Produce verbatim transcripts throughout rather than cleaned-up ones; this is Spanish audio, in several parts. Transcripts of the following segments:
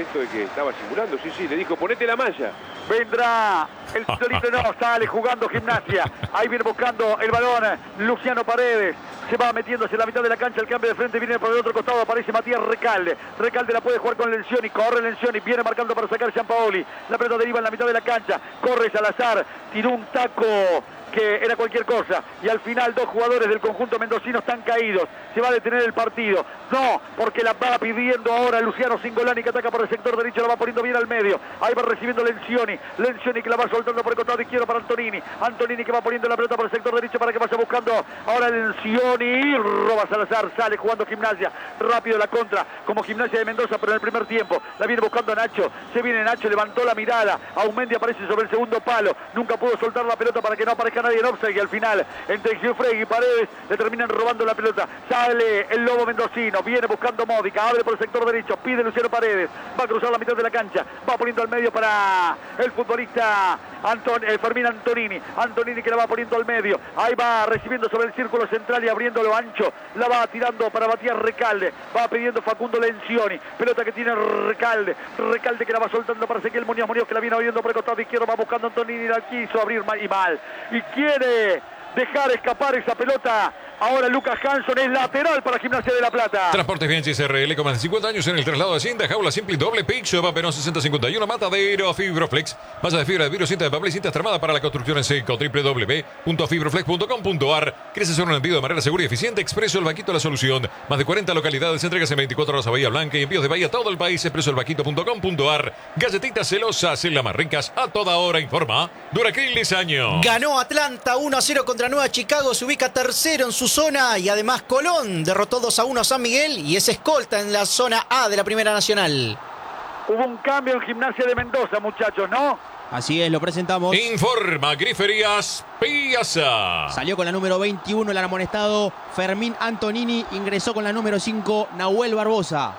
gesto de que estaba simulando. Sí, sí, le dijo, ponete la malla. Vendrá el solito, no, sale jugando Gimnasia. Ahí viene buscando el balón Luciano Paredes. Se va metiéndose en la mitad de la cancha, el cambio de frente viene por el otro costado, aparece Matías Recalde. Recalde la puede jugar con Lencioni, corre Lencioni, viene marcando para sacar Giampaoli. La pelota deriva en la mitad de la cancha, corre Salazar, tiró un taco que era cualquier cosa, y al final dos jugadores del conjunto mendocino están caídos. Se va a detener el partido. No, porque la va pidiendo ahora Luciano Cingolani, que ataca por el sector derecho, la va poniendo bien al medio. Ahí va recibiendo Lencioni. Lencioni que la va soltando por el costado izquierdo para Antonini. Antonini que va poniendo la pelota por el sector derecho para que vaya buscando ahora Lencioni. Roba Salazar, sale jugando Gimnasia. Rápido la contra, como Gimnasia de Mendoza, pero en el primer tiempo. La viene buscando Nacho. Se viene Nacho, levantó la mirada. Aumendi aparece sobre el segundo palo. Nunca pudo soltar la pelota para que no aparezca nadie en offside, y al final entre Giuffre y Paredes le terminan robando la pelota. Sale el lobo mendocino, viene buscando Módica, abre por el sector derecho, pide Luciano Paredes, va a cruzar la mitad de la cancha, va poniendo al medio para el futbolista Anton, eh, Fermín Antonini. Antonini que la va poniendo al medio, ahí va recibiendo sobre el círculo central y abriéndolo ancho, la va tirando para Matías Recalde, va pidiendo Facundo Lencioni, pelota que tiene Recalde, Recalde que la va soltando para Ezequiel Muñoz, Muñoz que la viene abriendo por el costado izquierdo, va buscando Antonini, la quiso abrir mal y mal, y quiere dejar escapar esa pelota. Ahora Lucas Hanson es lateral para Gimnasia de La Plata. Transportes Bianchis R L con más de cincuenta años en el traslado de Hacienda, jaula simple y doble piso, Paperón sesenta cincuenta y uno, Matadero, Fibroflex, malla de fibra de vidrio, cinta de papel y cinta armada para la construcción en seco, doble u doble u doble u punto fibroflex punto com punto a r. ¿Quieres hacer un envío de manera segura y eficiente? Expreso El Vaquito, la solución. Más de cuarenta localidades, entregas en veinticuatro horas a Bahía Blanca y envíos de Bahía a todo el país. Expreso el vaquito punto com punto a r. Galletitas celosas en las más ricas a toda hora, informa Duracril Diseño. Ganó Atlanta uno a cero contra Nueva Chicago, se ubica tercero en su zona y además Colón derrotó dos a uno a San Miguel y es escolta en la zona A de la Primera Nacional. Hubo un cambio en Gimnasia de Mendoza, muchachos, ¿no? Así es, lo presentamos. Informa Griferías Piazza. Salió con la número veintiuno el amonestado Fermín Antonini, ingresó con la número cinco Nahuel Barbosa.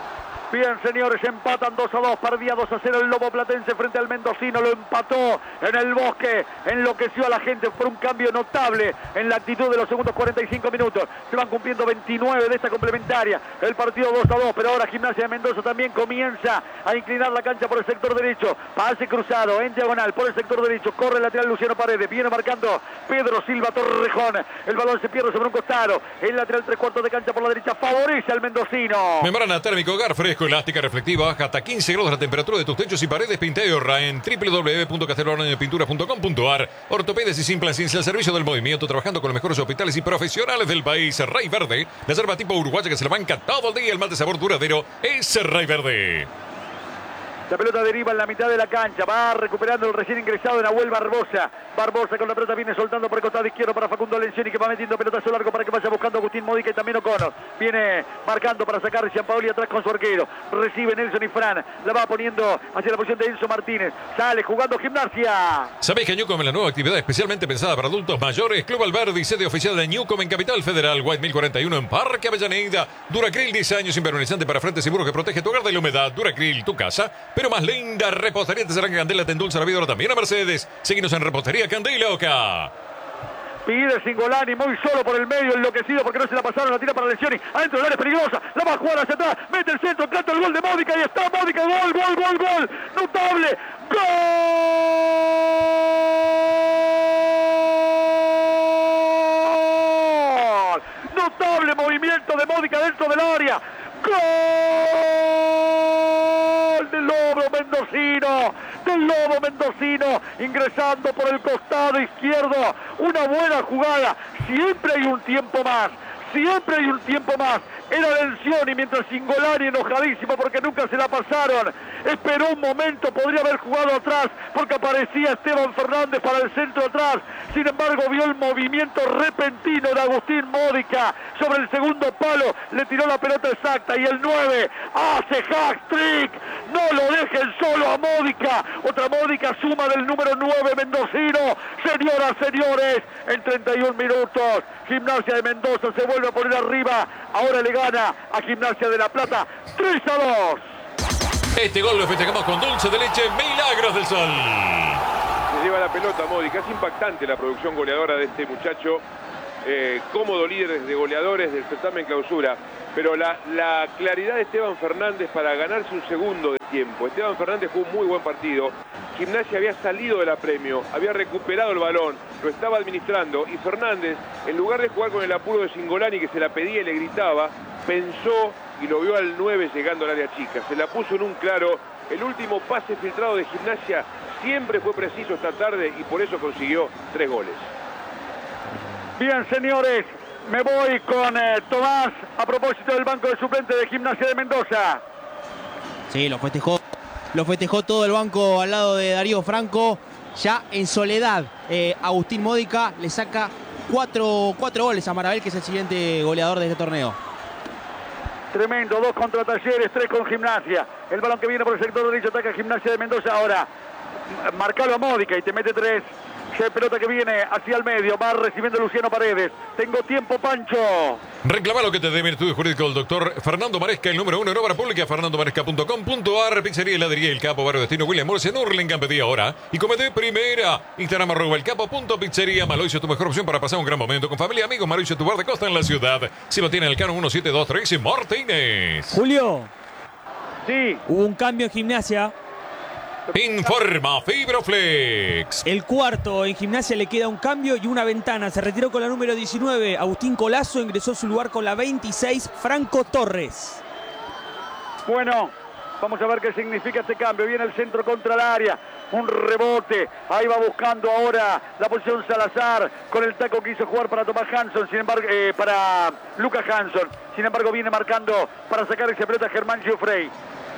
Bien, señores, empatan dos a dos, perdía dos a cero el Lobo Platense frente al mendocino, lo empató en el Bosque, enloqueció a la gente por un cambio notable en la actitud de los segundos cuarenta y cinco minutos. Se van cumpliendo veintinueve de esta complementaria, el partido dos a dos, pero ahora Gimnasia de Mendoza también comienza a inclinar la cancha por el sector derecho, pase cruzado en diagonal por el sector derecho, corre el lateral Luciano Paredes, viene marcando Pedro Silva Torrejón, el balón se pierde sobre un costado, el lateral tres cuartos de cancha por la derecha favorece al mendocino. Membrana térmico Hogar Fresco, elástica, reflectiva, baja hasta quince grados la temperatura de tus techos y paredes. Pinta y ahorra en doble u doble u doble u punto castellanopinturas punto com punto a r. Ortopedas y Simplacins, el servicio del movimiento, trabajando con los mejores hospitales y profesionales del país. Rey Verde, la yerba tipo uruguaya que se la banca todo el día. El mal de sabor duradero es Rey Verde. La pelota deriva en la mitad de la cancha, va recuperando el recién ingresado de Nahuel Barbosa. Barbosa con la pelota viene soltando por el costado izquierdo para Facundo Lencioni, que va metiendo pelotazo largo para que vaya buscando Agustín Módica y también O'Connor. Viene marcando para sacar Giampaoli atrás con su arquero. Recibe Nelson y Fran, la va poniendo hacia la posición de Enzo Martínez. Sale jugando Gimnasia. ¿Sabéis que Newcom es la nueva actividad especialmente pensada para adultos mayores? Club Alberdi, sede oficial de Newcom en Capital Federal, White mil cuarenta y uno en Parque Avellaneda. Duracril, diez años impermeabilizante para frentes seguros que protege tu hogar de la humedad. Duracril, tu casa, pero más linda. Repostería Tesserán Candela te endulza la vida ahora también a Mercedes. Síguenos en Repostería Candela Oca. Pide Cingolani muy solo por el medio, enloquecido porque no se la pasaron, la tira para Lencioni. Adentro del área es peligrosa, la va a jugar hacia atrás, mete el centro, canta el gol de Módica y está Módica, gol, gol, gol, gol. Notable, gol. Notable movimiento de Módica dentro del área. Gol del Lobo Mendocino, del Lobo Mendocino, ingresando por el costado izquierdo. Una buena jugada, siempre hay un tiempo más, siempre hay un tiempo más. Era Lencioni mientras Cingolani, enojadísimo porque nunca se la pasaron, esperó un momento, podría haber jugado atrás porque aparecía Esteban Fernández para el centro atrás. Sin embargo, vio el movimiento repentino de Agustín Módica sobre el segundo palo, le tiró la pelota exacta y el nueve hace hat-trick. No lo dejen solo a Módica. Otra Módica suma del número nueve mendocino. Señoras, señores, en treinta y un minutos, Gimnasia de Mendoza se vuelve a poner arriba. Ahora le gana a Gimnasia de La Plata tres a dos. Este gol lo festejamos con dulce de leche Milagros del Sol. Se lleva la pelota Módica. Es impactante la producción goleadora de este muchacho. Eh, cómodo líder de goleadores del certamen clausura. pero la, la claridad de Esteban Fernández para ganarse un segundo de tiempo. Esteban Fernández jugó un muy buen partido. Gimnasia había salido del apremio, había recuperado el balón, lo estaba administrando, y Fernández, en lugar de jugar con el apuro de Cingolani, que se la pedía y le gritaba, pensó y lo vio al nueve llegando al área chica. Se la puso en un claro. El último pase filtrado de Gimnasia siempre fue preciso esta tarde y por eso consiguió tres goles. Bien, señores, me voy con eh, Tomás a propósito del banco de suplentes de Gimnasia de Mendoza. Sí, lo festejó. Lo festejó todo el banco al lado de Darío Franco. Ya en soledad, eh, Agustín Módica le saca cuatro, cuatro goles a Marabel, que es el siguiente goleador de este torneo. Tremendo, dos contra Talleres, tres con Gimnasia. El balón que viene por el sector derecho ataca Gimnasia de Mendoza. Ahora, marcalo a Módica y te mete tres. Se pelota que viene hacia el medio, va recibiendo Luciano Paredes. Tengo tiempo, Pancho. Reclama lo que te dé Estudio Jurídico el doctor Fernando Maresca, el número uno en obra pública, fernando maresca punto com punto ar, pizzería heladería El Capo, barrio destino William Morris en Hurlingham, pedí ahora y comete primera. Instagram arroba el capo punto pizzería. Maloicio, tu mejor opción para pasar un gran momento con familia y amigos. Maloicio, tu bar de costa en la ciudad. Si lo tiene el Cano uno siete dos tres y Martínez. Julio, Sí, hubo un cambio en Gimnasia. Informa Fibroflex. El cuarto en Gimnasia le queda un cambio y una ventana. Se retiró con la número diecinueve. Agustín Colazo ingresó a su lugar con la veintiséis. Franco Torres. bueno, vamos a ver qué significa este cambio. Viene el centro contra el área, un rebote. Ahí va buscando ahora la posición Salazar con el taco que hizo jugar para Tomás Hanson, sin embargo, eh, para Lucas Hanson. Sin embargo, viene marcando para sacar esa pelota Germán Giuffrey.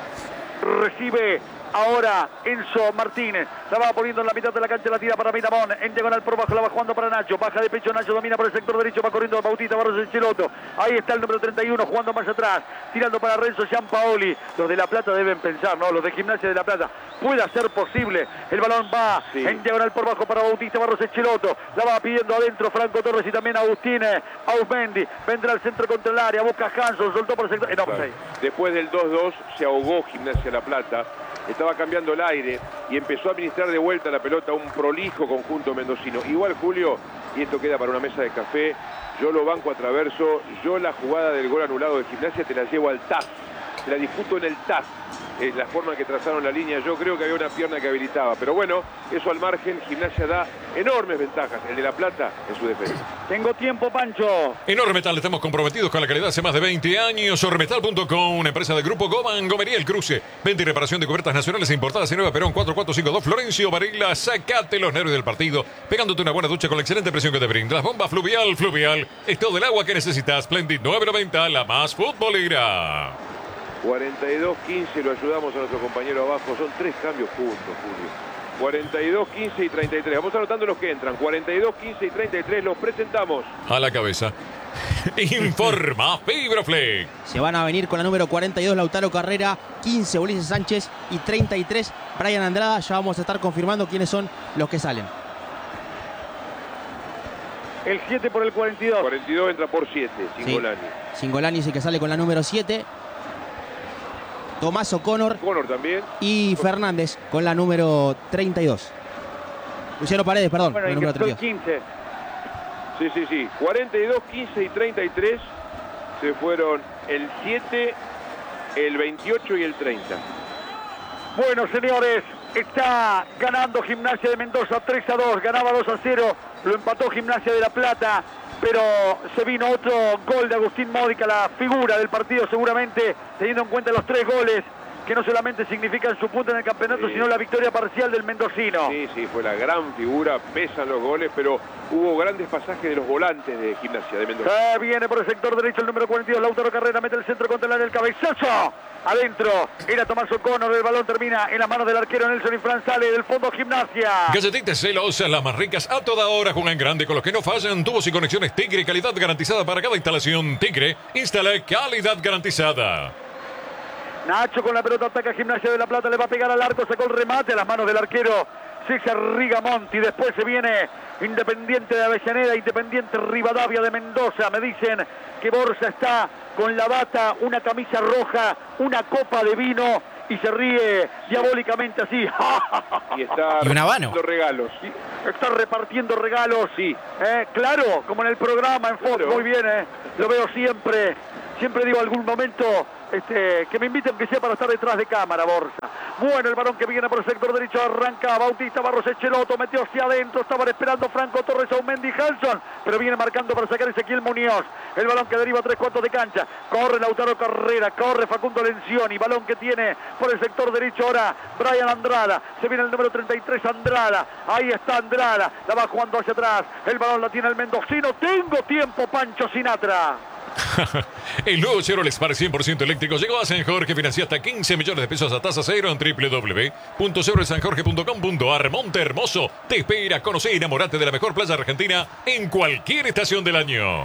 Recibe ahora Enzo Martínez, la va poniendo en la mitad de la cancha, la tira para Miramón, en diagonal por bajo, la va jugando para Nacho, baja de pecho Nacho, domina por el sector derecho, va corriendo Bautista Barros el Cheloto, ahí está el número treinta y uno jugando más atrás, tirando para Renzo Giampaoli. Los de La Plata deben pensar, ¿no? Los de Gimnasia de La Plata, puede ser posible, el balón va sí. en diagonal por bajo para Bautista Barros el Cheloto, la va pidiendo adentro Franco Torres y también Agustín Ausmendi, vendrá al centro contra el área, busca Hanson, soltó por el sector, eh, no, claro. Después del dos dos se ahogó Gimnasia La Plata. Estaba cambiando el aire y empezó a administrar de vuelta la pelota a un prolijo conjunto mendocino. Igual, Julio, y esto queda para una mesa de café, yo lo banco a Traverso, yo la jugada del gol anulado de Gimnasia te la llevo al T A S, te la disputo en el T A S. Eh, la forma en que trazaron la línea, yo creo que había una pierna que habilitaba, pero bueno, eso al margen, Gimnasia da enormes ventajas, el de La Plata en su defensa. Tengo tiempo, Pancho. En Ormetal estamos comprometidos con la calidad hace más de veinte años. Ormetal punto com, una empresa del grupo Goman, Gomería El Cruce, venta y reparación de cubiertas nacionales e importadas en Nueva Perón, cuatro cuatro cinco dos, Florencio Varela. Sacate los nervios del partido, pegándote una buena ducha con la excelente presión que te brinda. Las bombas Fluvial, Fluvial, es todo el agua que necesitas. Splendid nueve noventa, la más futbolera. cuarenta y dos quince, lo ayudamos a nuestro compañero abajo, son tres cambios juntos, Julio. cuarenta y dos quince y treinta y tres, vamos anotando los que entran, cuarenta y dos quince y treinta y tres, los presentamos. A la cabeza. Informa Fibroflex. Se van a venir con la número cuarenta y dos Lautaro Carrera, quince Ulises Sánchez y treinta y tres Brian Andrada. Ya vamos a estar confirmando quiénes son los que salen. El siete por el cuarenta y dos. cuarenta y dos entra por siete, Cingolani. Sí. Cingolani es el que sale con la número siete. Tomás O'Connor. O'Connor también. Y Fernández con la número treinta y dos. Luciano Paredes, perdón, Bueno, con la número treinta y dos. quince. Sí, sí, sí. cuarenta y dos, quince y treinta y tres se fueron el siete, el veintiocho y el treinta. Bueno, señores, está ganando Gimnasia de Mendoza tres a dos. Ganaba dos a cero. Lo empató Gimnasia de La Plata. Pero se vino otro gol de Agustín Módica, la figura del partido seguramente, teniendo en cuenta los tres goles que no solamente significan su punto en el campeonato, sí. sino la victoria parcial del mendocino. Sí, sí, fue la gran figura, pesan los goles, pero hubo grandes pasajes de los volantes de Gimnasia de Mendoza. Eh, viene por el sector derecho el número cuarenta y dos, Lautaro Carrera, mete el centro contra el área, el cabezazo. Adentro, era Tomás O'Connor, el balón termina en las manos del arquero Nelson Infran, sale del fondo Gimnasia. Galletitas celosas, las más ricas a toda hora, juegan grande con los que no fallan. Tubos y conexiones Tigre, calidad garantizada para cada instalación. Tigre, instala calidad garantizada. Nacho con la pelota, ataca Gimnasia de La Plata, le va a pegar al arco, sacó el remate a las manos del arquero César Rigamonti. Después se viene Independiente de Avellaneda, Independiente Rivadavia de Mendoza. Me dicen que Borja está con la bata, una camisa roja, una copa de vino y se ríe diabólicamente así. Y está y un habano. repartiendo regalos. Está repartiendo regalos. Sí. Eh, claro, como en el programa en Fox. Claro. Muy bien, eh. Lo veo siempre. Siempre digo algún momento este, que me inviten que sea para estar detrás de cámara, Borja. Bueno, el balón que viene por el sector derecho, arranca Bautista Barros Echeloto, metió hacia adentro, estaban esperando Franco Torres a un Mendy Halson, pero viene marcando para sacar Ezequiel Muñoz. El balón que deriva tres cuartos de cancha, corre Lautaro Carrera, corre Facundo Lencioni, balón que tiene por el sector derecho ahora Brian Andrada, se viene el número treinta y tres Andrada, ahí está Andrada, la va jugando hacia atrás, el balón la tiene el mendocino, tengo tiempo Pancho Sinatra. El nuevo Chevrolet Spark cien por ciento eléctrico llegó a San Jorge, financia hasta quince millones de pesos a tasa cero en doble u doble u doble u punto chevrolet san jorge punto com punto a r. Monte Hermoso te espera, conocer y enamorate de la mejor playa argentina en cualquier estación del año.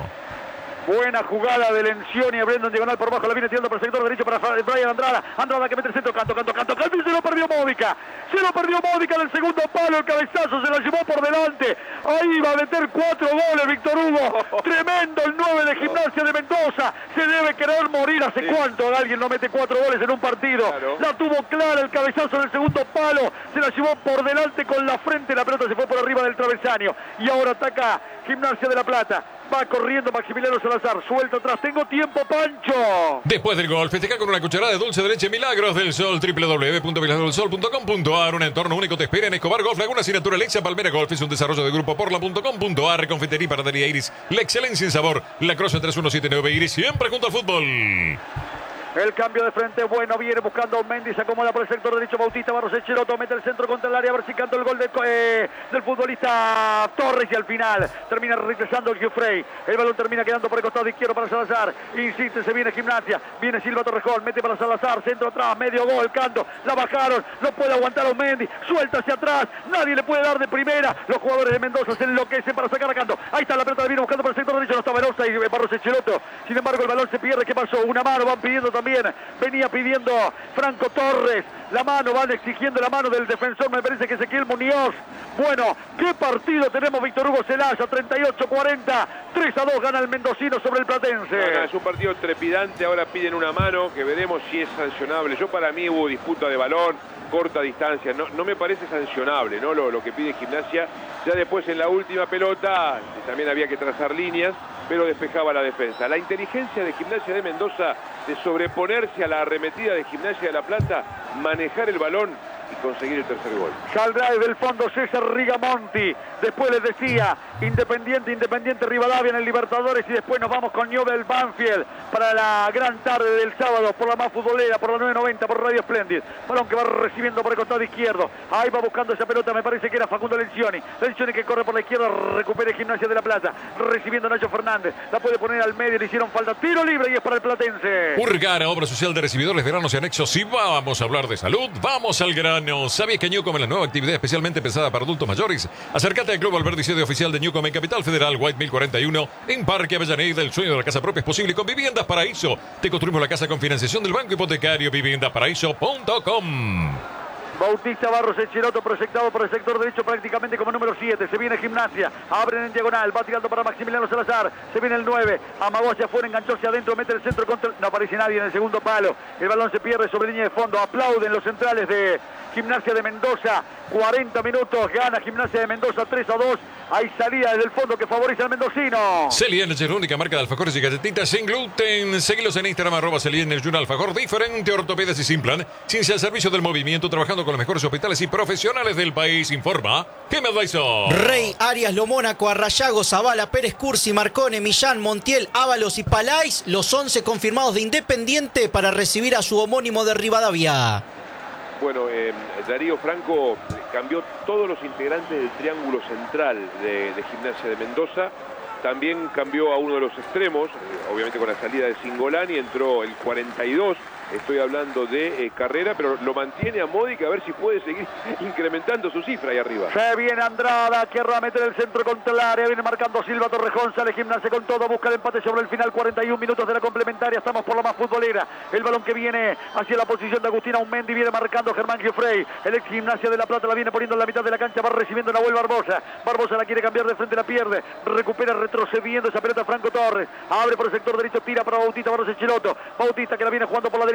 Buena jugada de Lencioni, abriendo en diagonal por abajo, la viene tirando por el sector derecho para Brian Andrada. Andrada que mete el centro, canto, canto, canto, canto, y se lo perdió Módica. Se lo perdió Módica del segundo palo, el cabezazo se lo llevó por delante. Ahí va a meter cuatro goles Víctor Hugo. Tremendo el nueve de Gimnasia de Mendoza. Se debe querer morir. ¿Hace sí. cuánto alguien no mete cuatro goles en un partido? Claro. La tuvo clara el cabezazo del segundo palo. Se la llevó por delante con la frente. La pelota se fue por arriba del travesaño. Y ahora ataca Gimnasia de La Plata. Va corriendo Maximiliano Salazar, suelta atrás, tengo tiempo Pancho. Después del gol, festeja con una cucharada de dulce de leche Milagros del Sol, doble u doble u doble u punto milagros del sol punto com punto a r. Un entorno único te espera en Escobar Golf, Laguna Signatura Lexia Palmera Golf, es un desarrollo de Grupo Porla punto com punto a r. Confitería y panadería Iris, la excelencia en sabor, La Croce tres uno siete nueve Iris, siempre junto al fútbol. El cambio de frente, bueno, viene buscando a un Mendy, se acomoda por el sector derecho Bautista Barros Echeloto, mete el centro contra el área, a ver si canta el gol de, eh, del futbolista Torres y al final termina regresando el Giuffrey. El balón termina quedando por el costado izquierdo para Salazar, insiste, se viene Gimnasia, viene Silva Torrejón, mete para Salazar, centro atrás, medio gol, canto, la bajaron, no puede aguantar a un Mendy, suelta hacia atrás, nadie le puede dar de primera, los jugadores de Mendoza se enloquecen para sacar a Canto, ahí está la pelota, la viene buscando por el sector derecho, no está Velosa y Barros Echeloto, sin embargo el balón se pierde, ¿qué pasó? Una mano, van pidiendo también. Venía pidiendo Franco Torres la mano, van exigiendo la mano del defensor, me parece que Ezequiel Muñoz. Bueno, qué partido tenemos Víctor Hugo Celaya, treinta y ocho cuarenta, tres a dos gana el mendocino sobre el platense. No, no, es un partido trepidante, ahora piden una mano que veremos si es sancionable. Yo para mí hubo disputa de balón, corta distancia, no, no me parece sancionable, ¿no? Lo, lo que pide Gimnasia. Ya después en la última pelota también había que trazar líneas, pero despejaba la defensa. La inteligencia de Gimnasia de Mendoza de sobreponerse a la arremetida de Gimnasia de La Plata, manejar el balón y conseguir el tercer gol. Saldrá desde el fondo César Rigamonti. Después les decía Independiente, Independiente Rivadavia en el Libertadores y después nos vamos con Newell Banfield para la gran tarde del sábado por la más futbolera, por la nueve noventa, por Radio Splendid. Balón que va recibiendo por el costado izquierdo. Ahí va buscando esa pelota, me parece que era Facundo Lencioni. Lencioni que corre por la izquierda, recupera Gimnasia de La Plata. Recibiendo Nacho Fernández. La puede poner al medio, le hicieron falta. Tiro libre y es para el platense. Urgara, obra social de recibidores de granos y anexos. Y vamos a hablar de salud, vamos al grano. ¿Sabías que Newcom es la nueva actividad especialmente pensada para adultos mayores? Acércate al Club Alberdi, sede oficial de Newcom en Capital Federal, White mil cuarenta y uno, en Parque Avellaneda. El sueño de la casa propia es posible con Viviendas Paraíso. Te construimos la casa con financiación del Banco Hipotecario. viviendas paraíso punto com. Bautista Barros Echeloto proyectado por el sector derecho prácticamente como número siete. Se viene Gimnasia, abren en diagonal, va tirando para Maximiliano Salazar. Se viene el nueve, amagó hacia afuera, enganchó hacia adentro, mete el centro contra... No aparece nadie en el segundo palo. El balón se pierde sobre línea de fondo. Aplauden los centrales de Gimnasia de Mendoza. cuarenta minutos, gana Gimnasia de Mendoza tres a dos. Hay salida desde el fondo que favorece al mendocino. Celia Energy, la única marca de alfajores y galletitas sin gluten. Seguilos en Instagram, arroba Celia Energy, un alfajor diferente, ortopedas y sin plan. Ciencia al servicio del movimiento, trabajando con los mejores hospitales y profesionales del país. Informa Game Advisor. Rey, Arias, Lomónaco, Arrayago, Zavala, Pérez Cursi, Marcone, Millán, Montiel, Ábalos y Palais, los once confirmados de Independiente para recibir a su homónimo de Rivadavia. Bueno, eh, Darío Franco cambió todos los integrantes del triángulo central de, de Gimnasia de Mendoza. También cambió a uno de los extremos, eh, obviamente con la salida de Cingolani, entró el cuarenta y dos. Estoy hablando de eh, Carrera, pero lo mantiene a Módica a ver si puede seguir incrementando su cifra ahí arriba. Se viene Andrada, que va a meter el centro contra el área, viene marcando Silva Torrejón, sale Gimnasia con todo, busca el empate sobre el final, cuarenta y un minutos de la complementaria, estamos por la más futbolera. El balón que viene hacia la posición de Agustín Aumendi, viene marcando Germán Giuffrey, el ex Gimnasia de La Plata la viene poniendo en la mitad de la cancha, va recibiendo Nahuel Barbosa, Barbosa la quiere cambiar de frente, la pierde, recupera retrocediendo esa pelota Franco Torres, abre por el sector derecho, tira para Bautista Barros Echeloto, Bautista que la viene jugando por la derecha,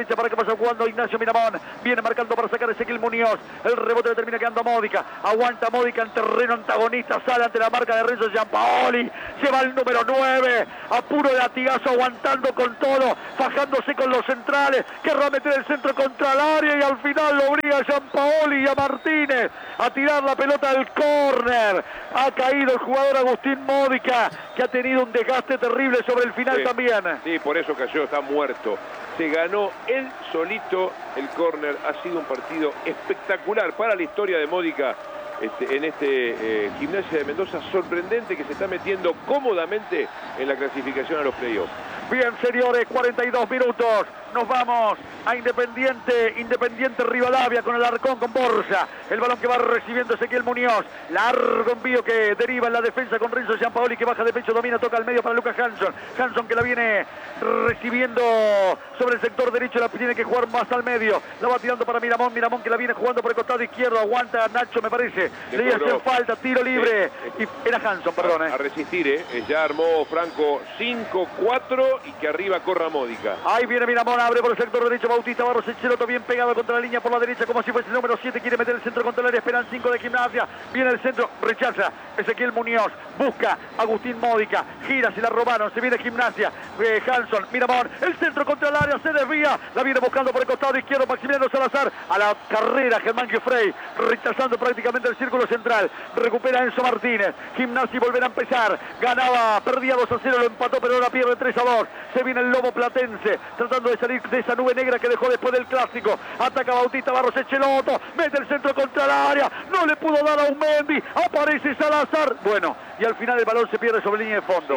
derecha para que pasa jugando Ignacio Miramón. Viene marcando para sacar Ezequiel Muñoz. El rebote le termina quedando a Módica. Aguanta Módica en terreno antagonista. Sale ante la marca de Renzo Giampaoli. Lleva el número nueve. A puro latigazo, aguantando con todo. Fajándose con los centrales. Querrá meter el centro contra el área y al final lo obliga a Giampaoli y a Martínez a tirar la pelota del córner. Ha caído el jugador Agustín Módica, que ha tenido un desgaste terrible sobre el final sí, también. Sí, por eso cayó, está muerto. Se ganó él solito el córner. Ha sido un partido espectacular para la historia de Módica este, en este eh, Gimnasia de Mendoza. Sorprendente que se está metiendo cómodamente en la clasificación a los playoffs. Bien, señores, cuarenta y dos minutos. Nos vamos a Independiente, Independiente Rivadavia con el Arcón con Borja. El balón que va recibiendo Ezequiel Muñoz. Largo envío que deriva en la defensa con Renzo Giampaoli, que baja de pecho, domina, toca al medio para Lucas Hanson. Hanson que la viene recibiendo sobre el sector derecho, la tiene que jugar más al medio. La va tirando para Miramón, Miramón que la viene jugando por el costado izquierdo. Aguanta Nacho, me parece. Le hace falta, tiro libre. Sí, y era Hanson, perdón. A, eh. a resistir, ¿eh? Ya armó Franco cinco cuatro y que arriba corra Módica. Ahí viene Miramón. Abre por el sector derecho Bautista Barros Echeloto, bien pegado contra la línea por la derecha como si fuese el número siete, quiere meter el centro contra el área, esperan cinco de Gimnasia, viene el centro, rechaza Ezequiel Muñoz, busca Agustín Módica, gira, se la robaron, se viene Gimnasia, eh, Hanson, Miramón, el centro contra el área, se desvía, la viene buscando por el costado izquierdo Maximiliano Salazar, a la carrera Germán Giuffrey, rechazando prácticamente el círculo central, recupera Enzo Martínez, Gimnasia volverá a empezar, ganaba, perdía dos a cero, lo empató pero ahora pierde tres a dos, se viene el Lobo Platense, tratando de salir de esa nube negra que dejó después del clásico. Ataca Bautista Barros Echeloto, mete el centro contra el área, no le pudo dar a Unmendi, aparece Salazar. Bueno, y al final el balón se pierde sobre línea de fondo.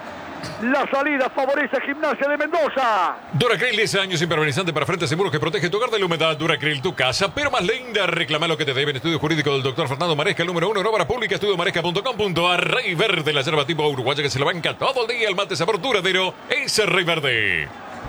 Sí. La salida favorece a Gimnasia de Mendoza. Duracril, diez años impermeabilizante para frente seguro que protege tu hogar de la humedad. Duracril, tu casa, pero más linda. Reclama lo que te deben. Estudio jurídico del doctor Fernando Maresca, el número uno en obra pública. Estudio maresca punto com punto ar. Rey Verde, la yerba tipo uruguaya que se la banca todo el día. El mate sabor duradero es Rey Verde.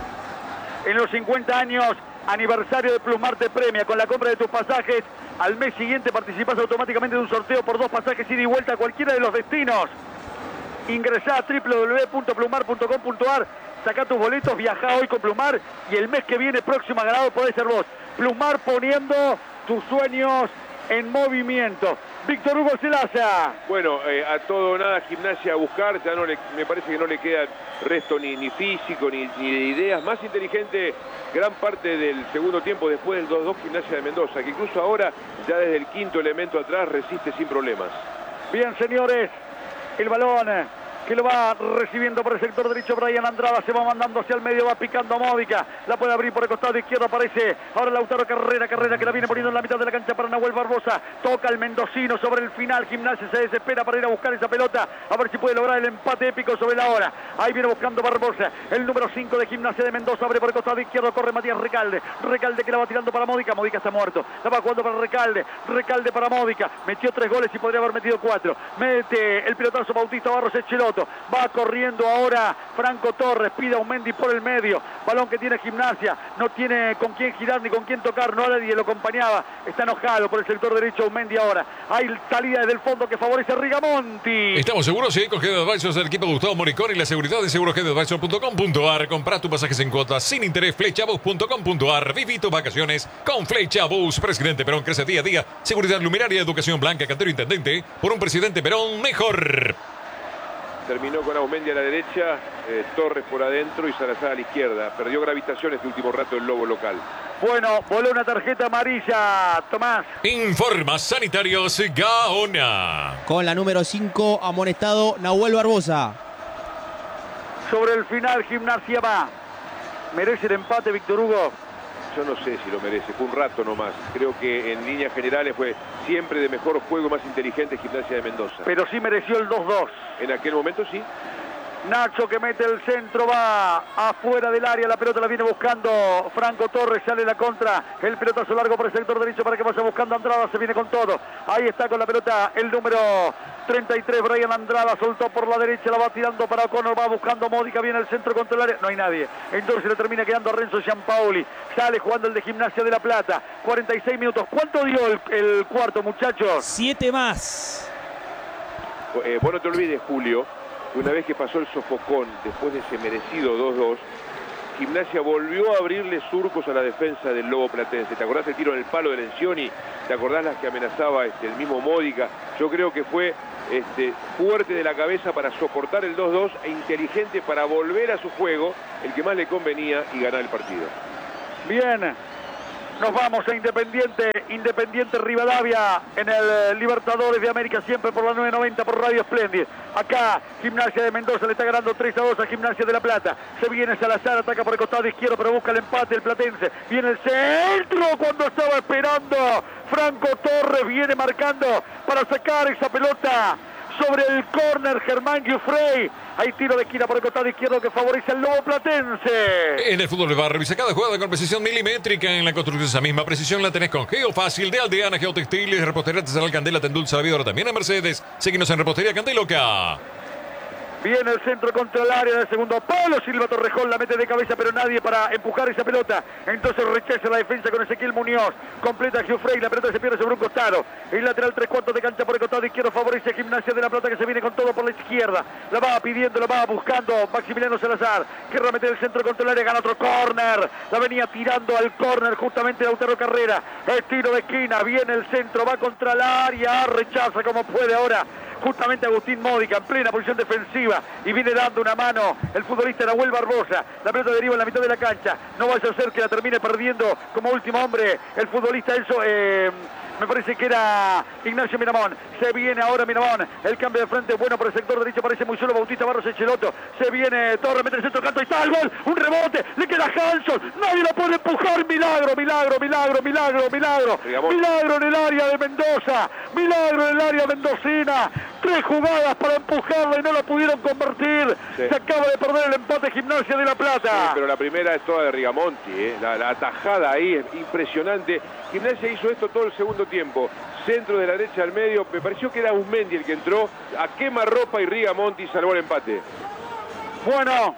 En los cincuenta años, aniversario de Plusmar te premia con la compra de tus pasajes. Al mes siguiente participas automáticamente de un sorteo por dos pasajes ida y vuelta a cualquiera de los destinos. Ingresá a doble u doble u doble u punto plusmar punto com punto ar, sacá tus boletos, viajá hoy con Plusmar y el mes que viene próximo a ganado podés ser vos. Plusmar poniendo tus sueños en movimiento. Víctor Hugo Selaza. Bueno, eh, a todo o nada Gimnasia a buscar, ya no le, me parece que no le queda resto ni, ni físico ni, ni de ideas. Más inteligente gran parte del segundo tiempo después del dos dos Gimnasia de Mendoza, que incluso ahora ya desde el quinto elemento atrás resiste sin problemas. Bien, señores, el balón que lo va recibiendo por el sector derecho Brian Andrada, se va mandando hacia el medio, va picando a Módica, la puede abrir por el costado izquierdo, aparece ahora Lautaro Carrera, Carrera que la viene poniendo en la mitad de la cancha para Nahuel Barbosa, toca el mendocino sobre el final, Gimnasia se desespera para ir a buscar esa pelota, a ver si puede lograr el empate épico sobre la hora, ahí viene buscando Barbosa, el número cinco de Gimnasia de Mendoza, abre por el costado izquierdo, corre Matías Recalde, Recalde que la va tirando para Módica, Módica está muerto, la va jugando para Recalde, Recalde para Módica, metió tres goles y podría haber metido cuatro, mete el pelotazo Bautista Barros Echeloto, va corriendo ahora Franco Torres, pide a Unmendi por el medio, balón que tiene Gimnasia, no tiene con quién girar ni con quién tocar, no nadie lo acompañaba, está enojado por el sector derecho Unmendi ahora, hay salida desde el fondo que favorece a Rigamonti. Estamos seguros, sí, con G D Advisors del equipo de Gustavo Moricón y la seguridad de seguros G D Advisors punto com punto ar. Comprá tus pasajes en cuotas sin interés, flechabus punto com punto ar. Viví tus vacaciones con Flechabus. Presidente Perón crece día a día. Seguridad luminaria, educación blanca, Cantero Intendente. Por un Presidente Perón mejor. Terminó con Aumendi a la derecha, eh, Torres por adentro y Salazar a la izquierda. Perdió gravitación este último rato el Lobo local. Bueno, voló una tarjeta amarilla, Tomás. Informa Sanitarios Gaona. Con la número cinco, amonestado Nahuel Barbosa. Sobre el final, Gimnasia va. ¿Merece el empate, Víctor Hugo? Yo no sé si lo merece, fue un rato nomás. Creo que en líneas generales fue siempre de mejor juego, más inteligente Gimnasia de Mendoza. Pero sí mereció el dos dos. En aquel momento sí. Nacho que mete el centro, va afuera del área, la pelota la viene buscando Franco Torres, sale la contra, el pelotazo largo por el sector derecho para que vaya buscando Andrada, se viene con todo, ahí está con la pelota el número treinta y tres, Brian Andrada, soltó por la derecha, la va tirando para O'Connor, va buscando Módica, viene el centro contra el área, no hay nadie, entonces le termina quedando a Renzo Giampaoli, sale jugando el de Gimnasia de La Plata, cuarenta y seis minutos, ¿cuánto dio el, el cuarto, muchachos? Siete más. Eh, vos no te olvides, Julio, una vez que pasó el sofocón, después de ese merecido dos dos, Gimnasia volvió a abrirle surcos a la defensa del Lobo Platense. ¿Te acordás el tiro en el palo de Lencioni? ¿Te acordás las que amenazaba este, el mismo Módica? Yo creo que fue este, fuerte de la cabeza para soportar el dos dos e inteligente para volver a su juego, el que más le convenía, y ganar el partido. Bien, nos vamos a Independiente, Independiente Rivadavia en el Libertadores de América, siempre por la nueve noventa por Radio Splendid. Acá Gimnasia de Mendoza le está ganando tres a dos a Gimnasia de La Plata. Se viene Salazar, ataca por el costado izquierdo, pero busca el empate el platense. Viene el centro cuando estaba esperando Franco Torres, viene marcando para sacar esa pelota sobre el córner Germán Giuffrey. Hay tiro de esquina por el costado izquierdo que favorece al Lobo Platense. En el fútbol de barrio, revisa cada jugada con precisión milimétrica. En la construcción esa misma precisión la tenés con Geo Fácil de Aldeana, Geotextiles, Repostería Artesanal Candela, te endulza la vida, ahora también a Mercedes. Seguinos en Repostería Candeloca. Viene el centro contra el área del segundo palo. Silva Torrejón la mete de cabeza, pero nadie para empujar esa pelota. Entonces rechaza la defensa con Ezequiel Muñoz. Completa Giuffrey, la pelota se pierde sobre un costado. El lateral tres cuartos de cancha por el costado izquierdo favorece a Gimnasia de La Plata, que se viene con todo por la izquierda. La va pidiendo, la va buscando Maximiliano Salazar. Querrá meter el centro contra el área, gana otro córner. La venía tirando al córner justamente Lautaro Carrera. El tiro de esquina, viene el centro, va contra el área, rechaza como puede ahora justamente Agustín Módica en plena posición defensiva y viene dando una mano el futbolista Nahuel Barbosa. La pelota deriva en la mitad de la cancha, no vaya a ser que la termine perdiendo como último hombre el futbolista Enzo, eh, me parece que era Ignacio Miramón. Se viene ahora Miramón, el cambio de frente bueno por el sector derecho, parece muy solo Bautista Barros Echeloto. Se viene Torres, mete el centro, canto, y está el gol, un rebote, le queda Hanson, nadie la puede empujar. Milagro, milagro, milagro, milagro, milagro, milagro en el área de Mendoza, milagro en el área mendocina. Tres jugadas para empujarla y no la pudieron convertir. Sí. Se acaba de perder el empate Gimnasia de La Plata. Sí, pero la primera es toda de Rigamonti, ¿eh? la, la atajada ahí es impresionante. Gimnasia hizo esto todo el segundo tiempo. Centro de la derecha al medio, me pareció que era Usmendi el que entró a quemarropa y Rigamonti salvó el empate. Bueno,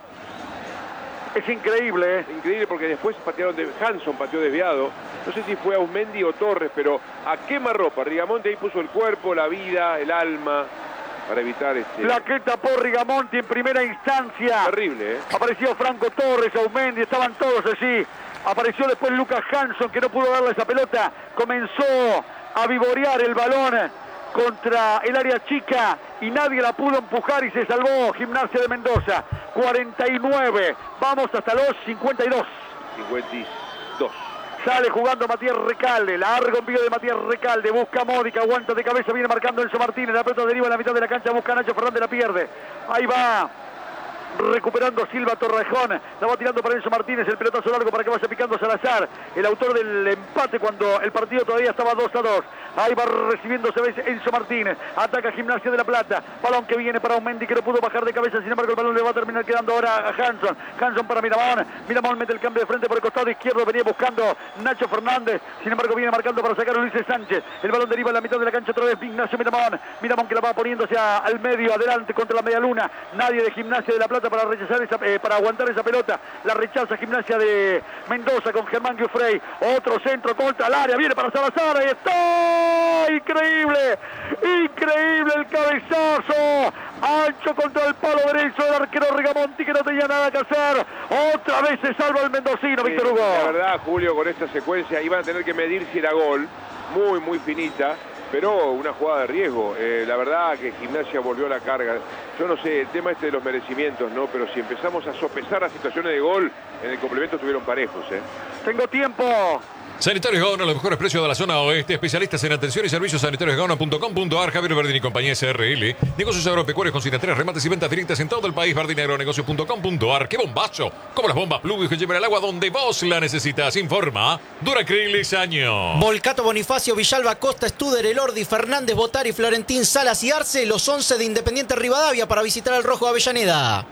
es increíble, ¿eh? Increíble porque después patearon de Hanson, pateó desviado. No sé si fue a Usmendi o Torres, pero a quemarropa. Rigamonti ahí puso el cuerpo, la vida, el alma para evitar este... La que tapó Rigamonti en primera instancia. Terrible, ¿eh? Apareció Franco Torres, Usmendi, estaban todos allí. Apareció después Lucas Hanson, que no pudo darle esa pelota. Comenzó a vivorear el balón contra el área chica y nadie la pudo empujar y se salvó Gimnasia de Mendoza. cuarenta y nueve, vamos hasta los cincuenta y dos. cincuenta y dos. Sale jugando Matías Recalde, largo envío de Matías Recalde, busca Módica, aguanta de cabeza, viene marcando Enzo Martínez, la pelota deriva en la mitad de la cancha, busca Nacho Fernández, la pierde. Ahí va recuperando Silva Torrejón, la va tirando para Enzo Martínez, el pelotazo largo para que vaya picando Salazar, el autor del empate cuando el partido todavía estaba dos a dos. Ahí va recibiendo se ve Enzo Martínez, ataca Gimnasia de La Plata, balón que viene para Usmendi que no pudo bajar de cabeza, sin embargo el balón le va a terminar quedando ahora a Hanson. Hanson para Miramón, Miramón mete el cambio de frente por el costado izquierdo, venía buscando Nacho Fernández, sin embargo viene marcando para sacar a Ulises Sánchez, el balón deriva en la mitad de la cancha otra vez Ignacio Miramón, Miramón que la va poniendo hacia al medio, adelante contra la media luna, nadie de Gimnasia de La Plata para rechazar esa, eh, para aguantar esa pelota, la rechaza Gimnasia de Mendoza con Germán Giuffrey, otro centro contra el área, viene para Salazar, ahí está. Increíble, increíble el cabezazo, ancho contra el palo derecho del arquero Rigamonti que no tenía nada que hacer, otra vez se salva el mendocino, sí, Víctor Hugo. La verdad, Julio, con esta secuencia iban a tener que medir si era gol, muy, muy finita, pero una jugada de riesgo. Eh, la verdad que Gimnasia volvió a la carga. Yo no sé, el tema este de los merecimientos, ¿no? Pero si empezamos a sopesar las situaciones de gol, en el complemento estuvieron parejos, ¿eh? Tengo tiempo. Sanitarios Gaona, los mejores precios de la zona oeste. Especialistas en atención y servicios sanitarios gaona punto com punto ar. Javier Verdini y compañía S R L. Negocios agropecuarios con cincuenta remates y ventas directas en todo el país. Verdini Agronegocios punto com punto ar. ¡Qué bombazo! Como las bombas Pluvio que llevan el agua donde vos la necesitas. Informa Duracrilis Año. Volcato, Bonifacio, Villalba, Costa, Studer, Elordi, Fernández, Botari, Florentín, Salas y Arce. Los once de Independiente Rivadavia para visitar al Rojo de Avellaneda.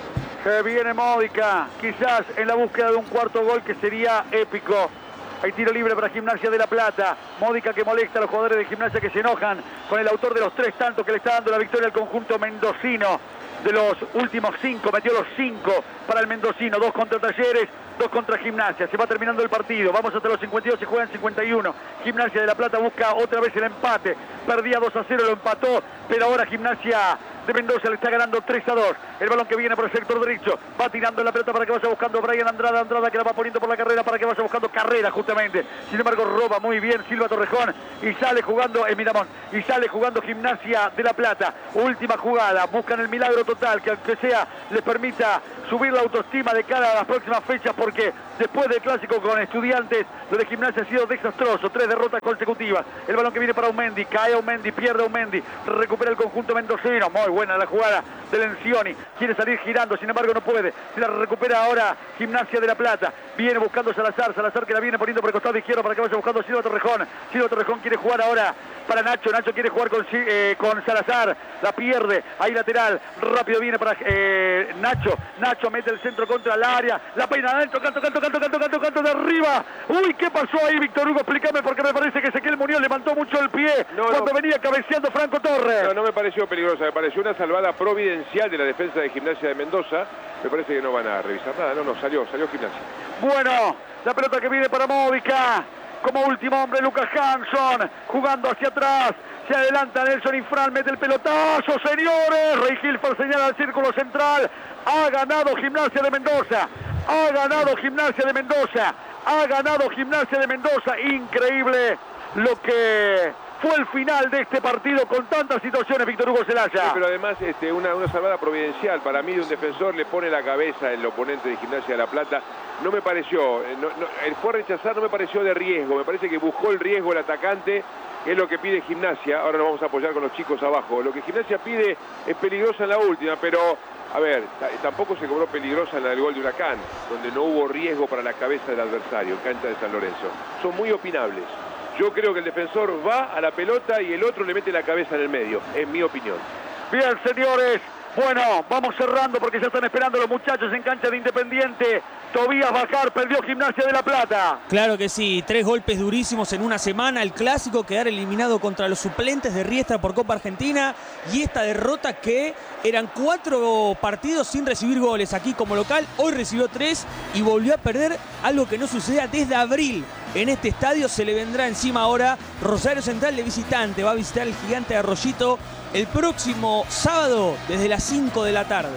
Se viene Módica, quizás en la búsqueda de un cuarto gol que sería épico. Hay tiro libre para Gimnasia de La Plata. Módica que molesta a los jugadores de Gimnasia que se enojan con el autor de los tres tantos que le está dando la victoria al conjunto mendocino. De los últimos cinco, metió los cinco para el mendocino. Dos contra Talleres, dos contra Gimnasia. Se va terminando el partido. Vamos hasta los cincuenta y dos, se juegan cincuenta y uno. Gimnasia de La Plata busca otra vez el empate. Perdía dos a cero, lo empató. Pero ahora Gimnasia de Mendoza le está ganando tres a dos. El balón que viene por el sector derecho, va tirando la pelota para que vaya buscando Brian Andrada, Andrada que la va poniendo por la carrera para que vaya buscando Carrera justamente. Sin embargo roba muy bien Silva Torrejón y sale jugando el Miramón, y sale jugando Gimnasia de La Plata. Última jugada, buscan el milagro total que aunque sea les permita subir la autoestima de cara a las próximas fechas, porque después del clásico con Estudiantes lo de Gimnasia ha sido desastroso, tres derrotas consecutivas. El balón que viene para Aumendi, cae Aumendi, pierde Aumendi, recupera el conjunto mendocino, muy buena la jugada de Lencioni, quiere salir girando, sin embargo no puede, se la recupera ahora Gimnasia de La Plata, viene buscando Salazar, Salazar que la viene poniendo por el costado izquierdo para que vaya buscando Silva Torrejón, Silva Torrejón quiere jugar ahora para Nacho, Nacho quiere jugar con, eh, con Salazar, la pierde, ahí lateral, rápido viene para eh, Nacho, Nacho mete el centro contra el área, la peina adentro, canto, canto, canto, canto, canto, canto de arriba, uy, ¿qué pasó ahí, Víctor Hugo? Explícame, porque me parece que Ezequiel Muñoz levantó mucho el pie no, cuando no. venía cabeceando Franco Torres. No, no me pareció peligrosa, me pareció una salvada providencial de la defensa de Gimnasia de Mendoza. Me parece que no van a revisar nada, no, no, salió, salió Gimnasia. Bueno, la pelota que viene para Módica, como último hombre Lucas Hanson, jugando hacia atrás, se adelanta Nelson Infran, mete el pelotazo, señores, Rey Hilfer señala al círculo central, ha ganado Gimnasia de Mendoza, ha ganado Gimnasia de Mendoza, ha ganado Gimnasia de Mendoza, increíble lo que fue el final de este partido con tantas situaciones, Víctor Hugo Celaya. Sí, pero además este, una, una salvada providencial. Para mí, un defensor le pone la cabeza al oponente de Gimnasia de La Plata. No me pareció, no, no, el fue a rechazar, no me pareció de riesgo. Me parece que buscó el riesgo el atacante, que es lo que pide Gimnasia. Ahora nos vamos a apoyar con los chicos abajo. Lo que Gimnasia pide es peligrosa en la última, pero a ver, tampoco se cobró peligrosa en la del gol de Huracán, donde no hubo riesgo para la cabeza del adversario, en cancha de San Lorenzo. Son muy opinables. Yo creo que el defensor va a la pelota y el otro le mete la cabeza en el medio, en mi opinión. Bien, señores. Bueno, vamos cerrando porque ya están esperando los muchachos en cancha de Independiente. Tobías Bajar perdió Gimnasia de La Plata. Claro que sí, tres golpes durísimos en una semana. El clásico, quedar eliminado contra los suplentes de Riestra por Copa Argentina. Y esta derrota que eran cuatro partidos sin recibir goles aquí como local. Hoy recibió tres y volvió a perder, algo que no sucedía desde abril. En este estadio se le vendrá encima ahora Rosario Central de visitante. Va a visitar el Gigante de Arroyito el próximo sábado desde las cinco de la tarde.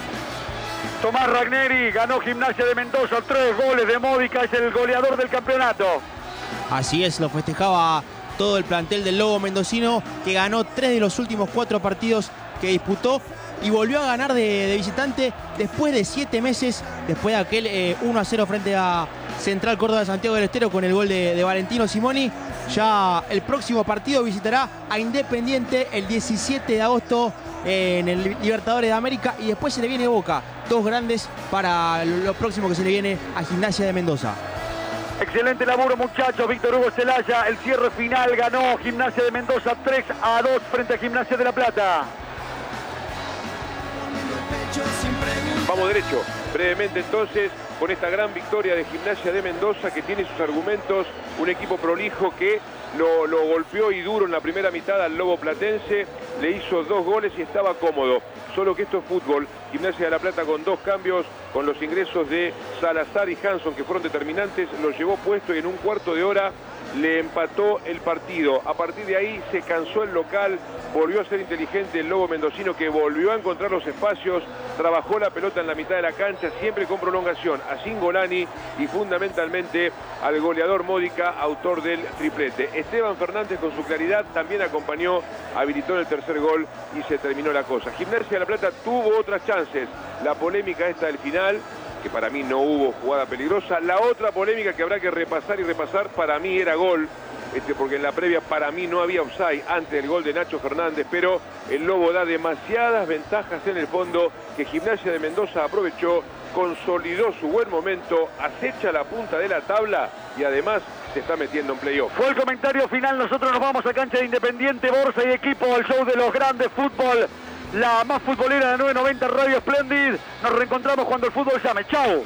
Tomás Ragneri ganó Gimnasia de Mendoza, tres goles de Módica, es el goleador del campeonato. Así es, lo festejaba todo el plantel del Lobo mendocino, que ganó tres de los últimos cuatro partidos que disputó y volvió a ganar de, de visitante después de siete meses, después de aquel eh, uno a cero frente a Central Córdoba de Santiago del Estero con el gol de, de Valentino Simoni. Ya el próximo partido visitará a Independiente el diecisiete de agosto eh, en el Libertadores de América, y después se le viene Boca. Dos grandes para lo próximo que se le viene a Gimnasia de Mendoza. Excelente laburo, muchachos. Víctor Hugo Celaya, el cierre final, ganó Gimnasia de Mendoza tres a dos frente a Gimnasia de La Plata. Vamos derecho, brevemente entonces, con esta gran victoria de Gimnasia de Mendoza, que tiene sus argumentos, un equipo prolijo que lo, lo golpeó y duro en la primera mitad al Lobo Platense, le hizo dos goles y estaba cómodo. Solo que esto es fútbol. Gimnasia de La Plata con dos cambios, con los ingresos de Salazar y Hanson, que fueron determinantes, lo llevó puesto y en un cuarto de hora le empató el partido. A partir de ahí se cansó el local, volvió a ser inteligente el Lobo mendocino, que volvió a encontrar los espacios, trabajó la pelota en la mitad de la cancha, siempre con prolongación a Cingolani y fundamentalmente al goleador Módica, autor del triplete. Esteban Fernández con su claridad también acompañó, habilitó el tercer gol y se terminó la cosa. Gimnasia de La Plata tuvo otras chances, la polémica esta del final, que para mí no hubo jugada peligrosa. La otra polémica que habrá que repasar y repasar, para mí era gol, este, porque en la previa para mí no había offside antes del gol de Nacho Fernández, pero el Lobo da demasiadas ventajas en el fondo que Gimnasia de Mendoza aprovechó, consolidó su buen momento, acecha la punta de la tabla y además se está metiendo en playoff. Fue el comentario final, nosotros nos vamos a cancha de Independiente, Borsa y equipo, el show de los grandes fútbol. La más futbolera de nueve noventa Radio Splendid. Nos reencontramos cuando el fútbol llame. ¡Chao!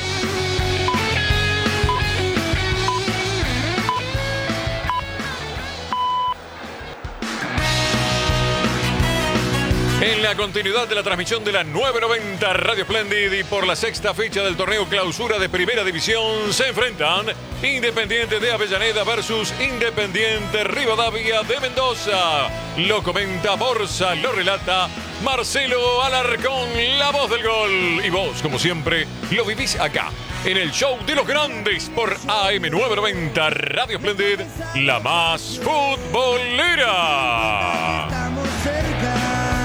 En la continuidad de la transmisión de la nueve noventa Radio Splendid y por la sexta fecha del torneo clausura de Primera División se enfrentan Independiente de Avellaneda versus Independiente Rivadavia de Mendoza. Lo comenta Borsa, lo relata Marcelo Alarcón, la voz del gol. Y vos, como siempre, lo vivís acá, en el show de los grandes por A M novecientos noventa Radio Splendid, la más futbolera. Estamos cerca.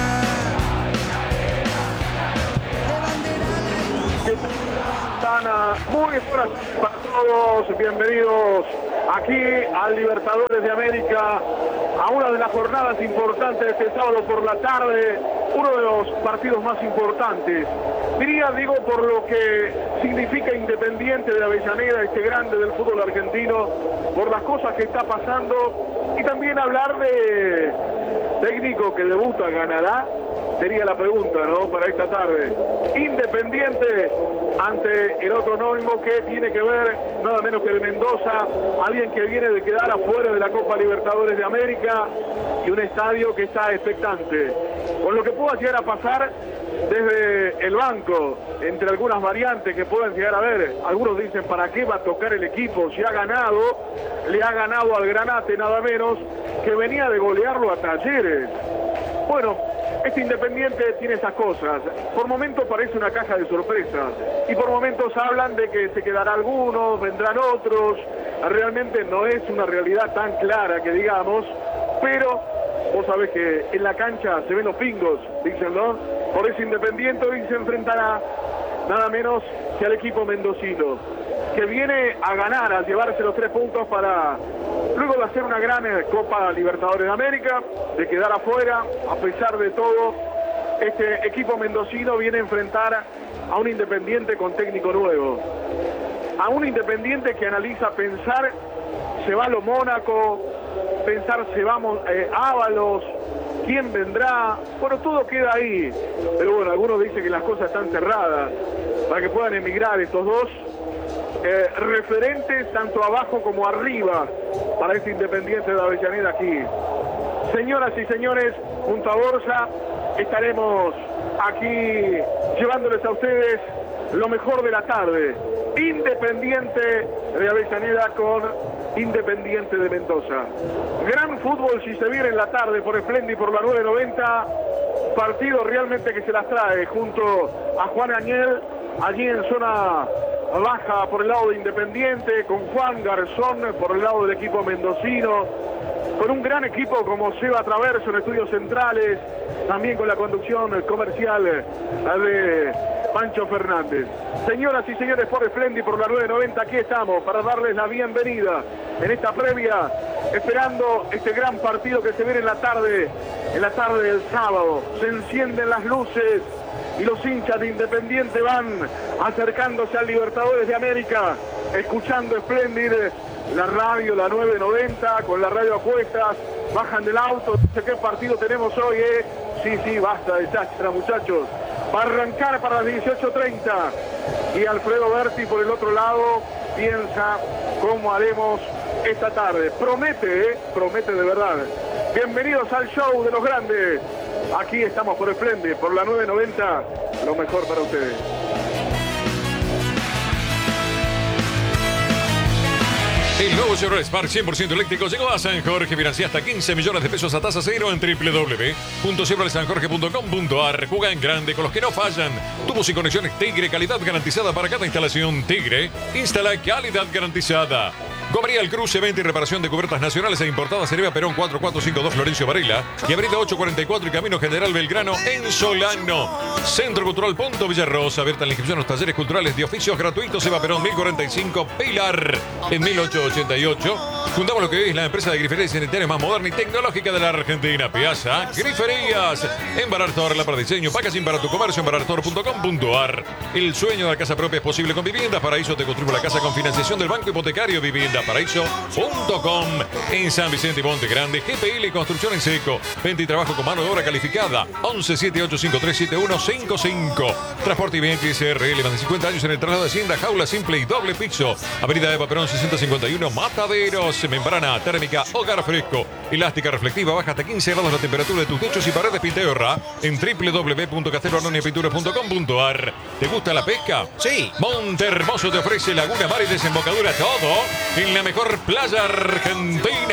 Sana, muy buenas para todos, bienvenidos aquí al Libertadores de América, a una de las jornadas importantes de este sábado por la tarde, uno de los partidos más importantes. Diría, digo, por lo que significa Independiente de Avellaneda, este grande del fútbol argentino, por las cosas que está pasando, y también hablar de técnico que debuta, ganará, sería la pregunta, ¿no?, para esta tarde. Independiente ante el otro anónimo que tiene que ver nada menos que el Mendoza, alguien que viene de quedar afuera de la Copa Libertadores de América, y un estadio que está expectante. Con lo que pueda llegar a pasar desde el banco, entre algunas variantes que puedan llegar a ver, algunos dicen ¿para qué va a tocar el equipo si ha ganado? Le ha ganado al Granate nada menos, que venía de golearlo a Talleres. Bueno, este Independiente tiene esas cosas. Por momentos parece una caja de sorpresas y por momentos hablan de que se quedará algunos, vendrán otros. Realmente no es una realidad tan clara que digamos, pero vos sabés que en la cancha se ven los pingos, dicen, ¿no? Por eso Independiente hoy se enfrentará nada menos que al equipo mendocino, que viene a ganar, a llevarse los tres puntos para luego de hacer una gran Copa Libertadores de América, de quedar afuera. A pesar de todo, este equipo mendocino viene a enfrentar a un Independiente con técnico nuevo, a un Independiente que analiza pensar, se va a lo Mónaco, pensar se vamos eh, Ábalos, quién vendrá, bueno, todo queda ahí, pero bueno, algunos dicen que las cosas están cerradas para que puedan emigrar estos dos eh, referentes, tanto abajo como arriba, para este Independiente de Avellaneda aquí. Señoras y señores, junto a Borja estaremos aquí llevándoles a ustedes lo mejor de la tarde. Independiente de Avellaneda con Independiente de Mendoza. Gran fútbol si se viene en la tarde por Splendid, por la nueve noventa. Partido realmente que se las trae junto a Juan Añel, allí en zona baja por el lado de Independiente, con Juan Garzón por el lado del equipo mendocino, con un gran equipo como Seba Traverso en estudios centrales, también con la conducción comercial de Pancho Fernández. Señoras y señores, por Splendid, por la nueve noventa, aquí estamos para darles la bienvenida en esta previa, esperando este gran partido que se viene en la tarde, en la tarde del sábado. Se encienden las luces y los hinchas de Independiente van acercándose al Libertadores de América, escuchando Splendid, la radio, la nueve noventa, con la radio apuestas, bajan del auto, dice qué partido tenemos hoy, eh. Sí, sí, basta de cháchara, muchachos. Va a arrancar para las dieciocho treinta. Y Alfredo Berti por el otro lado piensa cómo haremos esta tarde. Promete, eh, promete de verdad. Bienvenidos al show de los grandes. Aquí estamos por Splendid, por la nueve noventa, lo mejor para ustedes. El nuevo Chevrolet Spark cien por ciento eléctrico llegó a San Jorge. Financia hasta quince millones de pesos a tasa cero en doble u doble u doble u punto chevrolet san jorge punto com punto a r. Juega en grande con los que no fallan. Tubos y conexiones Tigre, calidad garantizada para cada instalación. Tigre, instala calidad garantizada. Gabriel Cruce, venta y reparación de cubiertas nacionales e importadas. Cervea Perón cuatro cuatro cinco dos Florencio Varela y Avenida ocho cuarenta y cuatro y Camino General Belgrano en Solano. Centro Cultural Punto Villarrosa, abierta la inscripción a los talleres culturales de oficios gratuitos. Eva Perón mil cuarenta y cinco, Pilar en mil ochocientos ochenta y ocho. Fundamos lo que hoy es la empresa de griferías sanitarias más moderna y tecnológica de la Argentina. Piazza Griferías. En Barartor, la para diseño, packaging para tu comercio en barartor punto com punto a r. El sueño de la casa propia es posible con Viviendas Paraíso. Te construimos la casa con financiación del Banco Hipotecario. Viviendas Paraíso punto com. En San Vicente y Monte Grande, G P L Construcción en Seco. Venta y trabajo con mano de obra calificada. once siete ocho cinco tres siete uno cinco cinco. Transporte y venta S R L. Más de cincuenta años en el traslado de Hacienda. Jaula simple y doble piso. Avenida Eva Perón sesenta cincuenta y uno. Mataderos. Membrana térmica Hogar Fresco. Elástica reflectiva. Baja hasta quince grados la temperatura de tus techos y paredes. Pinteorra en doble u doble u doble u punto castelo arnonia pintura punto com punto a r. ¿Te gusta la pesca? Sí. Monte Hermoso te ofrece laguna, mar y desembocadura. Todo en la mejor playa argentina.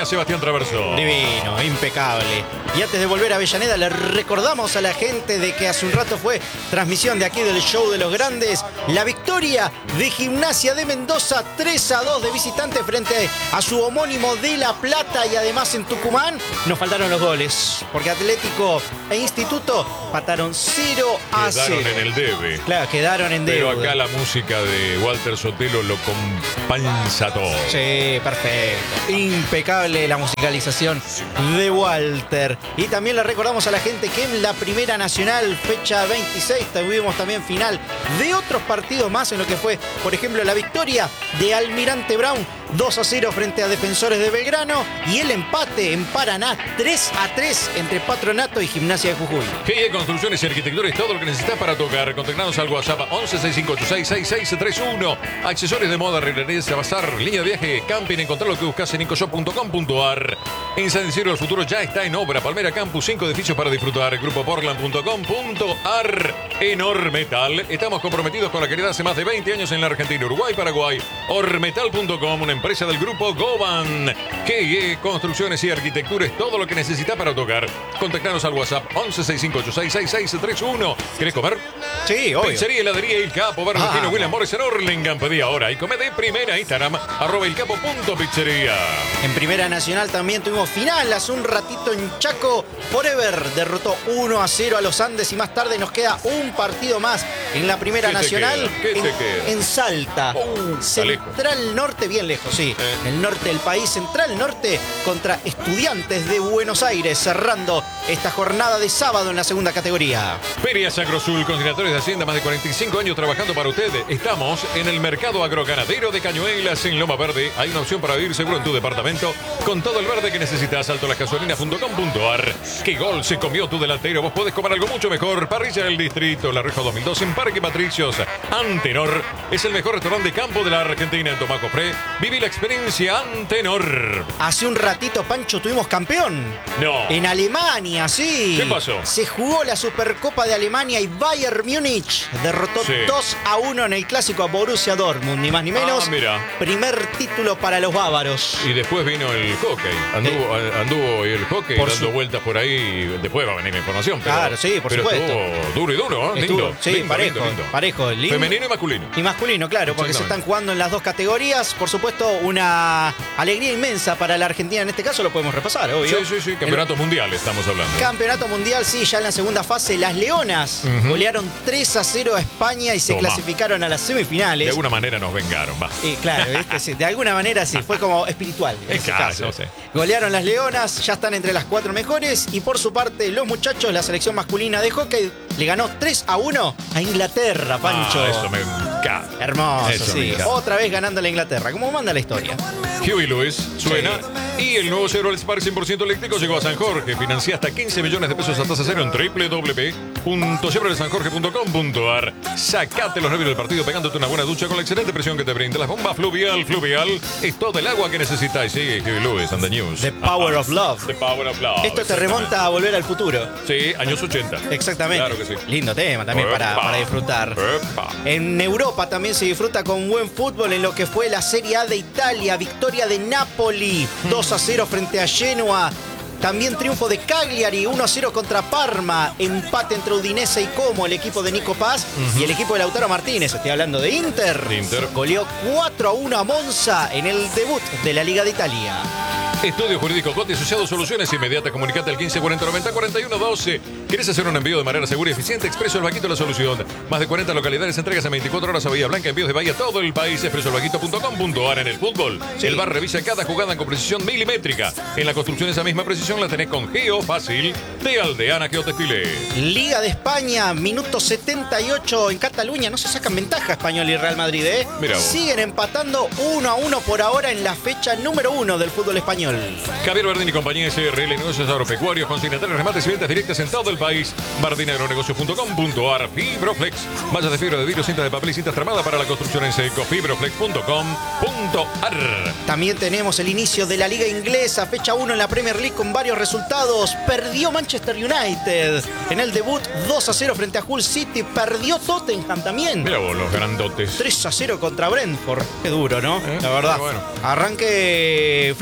Gimnasia Sebastián Traverso. Divino, impecable. Y antes de volver a Avellaneda, le recordamos a la gente de que hace un rato fue transmisión de aquí del Show de los Grandes, la victoria de Gimnasia de Mendoza tres a dos de visitante frente a su homónimo de La Plata, y además en Tucumán nos faltaron los goles, porque Atlético e Instituto pataron cero a cero. Quedaron en el debe. Claro, quedaron en deuda. Pero acá la música de Walter Sotelo lo compensa todo. Sí, perfecto. Impecable la musicalización de Walter. Y también le recordamos a la gente que en la Primera Nacional, fecha veintiséis, tuvimos también final de otros partidos más, en lo que fue, por ejemplo, la victoria de Almirante Brown dos a cero frente a Defensores de Belgrano, y el empate en Paraná tres a tres entre Patronato y Gimnasia de Jujuy. G I E Construcciones y Arquitectura es todo lo que necesitas para tocar. Contactanos al WhatsApp once sesenta y cinco ochenta y seis sesenta y seis treinta y uno. Accesorios de moda, reglerías, bazar, línea de viaje, camping. Encontrar lo que buscas en incoshop punto com punto ar. En San Isidro del Futuro ya está en obra. Palmera Campus, cinco edificios para disfrutar. Grupo Portland punto com punto ar. En Ormetal estamos comprometidos con la calidad hace más de veinte años en la Argentina, Uruguay, Paraguay. Ormetal punto com, una empresa del grupo Goban. G I E Construcciones y Arquitectura es todo lo que necesitas para tocar. Contactanos al WhatsApp once sesenta y cinco ochenta y seis sesenta y seis treinta y uno. ¿Querés comer? Sí, obvio. Pizzería, heladería El Capo, Bar Destino, Ah. William Morris en Orlingham. Pedí ahora y come de primera. Instagram, arroba elcapo.pizzería. En Primera Nacional también tuvimos final hace un ratito en Chaco. Forever derrotó uno a cero a los Andes, y más tarde nos queda un partido más en la Primera ¿Qué te Nacional. queda? ¿Qué en, te queda? en Salta. Uh, está Central Norte, bien lejos, sí. Eh. En el norte del país, Central Norte contra Estudiantes de Buenos Aires, cerrando esta jornada de sábado en la segunda categoría. Feria Sacrosul, consignatores de Hacienda, más de cuarenta y cinco años trabajando para usted. Estamos en el mercado agroganadero de Cañuelas, en Loma Verde. Hay una opción para vivir seguro en tu departamento, con todo el verde que necesitas. Alto las gasolinas punto com punto ar. ¿Qué gol se comió tu delantero? Vos podés comer algo mucho mejor. Parrilla del Distrito, La Rioja dos mil dos, en Parque Patricios. Antenor es el mejor restaurante de campo de la Argentina. En Tomás Cofré, viví la experiencia Antenor. Hace un ratito, Pancho, tuvimos campeón. No. En Alemania, sí. ¿Qué pasó? Se jugó la Supercopa de Alemania y Bayern Múnich derrotó Sí. dos a uno en el clásico a Borussia Dortmund, ni más ni menos. Ah, mira. Primer título para los bávaros. Y después vino el hockey. Anduvo, anduvo el hockey Por dando su- vueltas por ahí. Después va a venir la información. Pero, Claro, sí, por pero supuesto. estuvo duro y duro, ¿eh? Estuvo- Lindo. sí, lindo, parejo, lindo, lindo. parejo. lindo. Femenino y masculino. Y masculino, claro, porque se están Exactamente. jugando en las dos categorías. Por supuesto, una alegría inmensa para la Argentina en este caso, lo podemos repasar, obvio. Sí, sí, sí. Campeonato mundial estamos hablando. Campeonato Mundial, sí, ya en la segunda fase, las Leonas Ujú. golearon tres a cero a España y se Toma. clasificaron a las De semifinales. alguna manera nos vengaron, va. Y claro, ¿viste? Sí, de alguna manera sí, fue como espiritual en Es ese claro, caso. sí, sí. Golearon las Leonas, ya están entre las cuatro mejores, y por su parte los muchachos, la selección masculina de hockey, le ganó tres a uno a Inglaterra, Pancho. Ah, eso me encanta. Hermoso, Eso me sí. encanta. Otra vez ganando la Inglaterra, como manda la historia. Huey Lewis suena. Y el nuevo Chevrolet Spark cien por ciento eléctrico llegó a San Jorge. Financia hasta quince millones de pesos a tasa cero en doble u doble u doble u punto chevrolet san jorge punto com punto ar. Sacate los nervios del partido pegándote una buena ducha con la excelente presión que te brinda la bomba Fluvial. Fluvial es todo el agua que necesitas. Sí, Huey Lewis and the News. The Power of Love. The Power of Love. Esto te remonta a Volver al Futuro. Sí, años ochenta. Exactamente. Claro que sí. Lindo tema también para, Epa. para disfrutar. Epa. En Europa también se disfruta con buen fútbol en lo que fue la Serie A de Italia. Victoria de Napoli, dos a cero frente a Genoa. También triunfo de Cagliari, uno a cero contra Parma. Empate entre Udinese y Como, el equipo de Nico Paz. Y el equipo de Lautaro Martínez, estoy hablando de Inter. Inter. Goleó cuatro a uno a Monza en el debut de la Liga de Italia. Estudio Jurídico Cote Asociados Soluciones Inmediatas. Comunicate al quince cuarenta noventa cuarenta y uno doce. ¿Querés hacer un envío de manera segura y eficiente? Expreso El Vaquito la solución. Más de cuarenta localidades, entregas en veinticuatro horas a Bahía Blanca, envíos de Bahía a todo el país. expreso el vaquito punto com punto ar. En el fútbol, Sí. el bar revisa cada jugada con precisión milimétrica. En la construcción esa misma precisión la tenés con Geo Fácil de Aldeana Geotextiles. Liga de España, minuto setenta y ocho en Cataluña. No se sacan ventaja Español y Real Madrid, ¿eh? Mirá vos. Siguen empatando uno a uno por ahora en la fecha número uno del fútbol español. Javier Bardini y compañía S R L, negocios agropecuarios, consignatarios, remates y ventas directas en todo el país. bardini agronegocios punto com punto ar. Fibroflex, mallas de fibra de vidrio, cintas de papel y cintas tramadas para la construcción en seco. Fibroflex punto com punto ar. También tenemos el inicio de la Liga Inglesa, fecha uno en la Premier League con varios resultados. Perdió Manchester United en el debut dos a cero frente a Hull City. Perdió Tottenham también. Mira vos, los grandotes. tres a cero contra Brentford. Qué duro, ¿no? Eh, La verdad. pero bueno. Arranque flojo.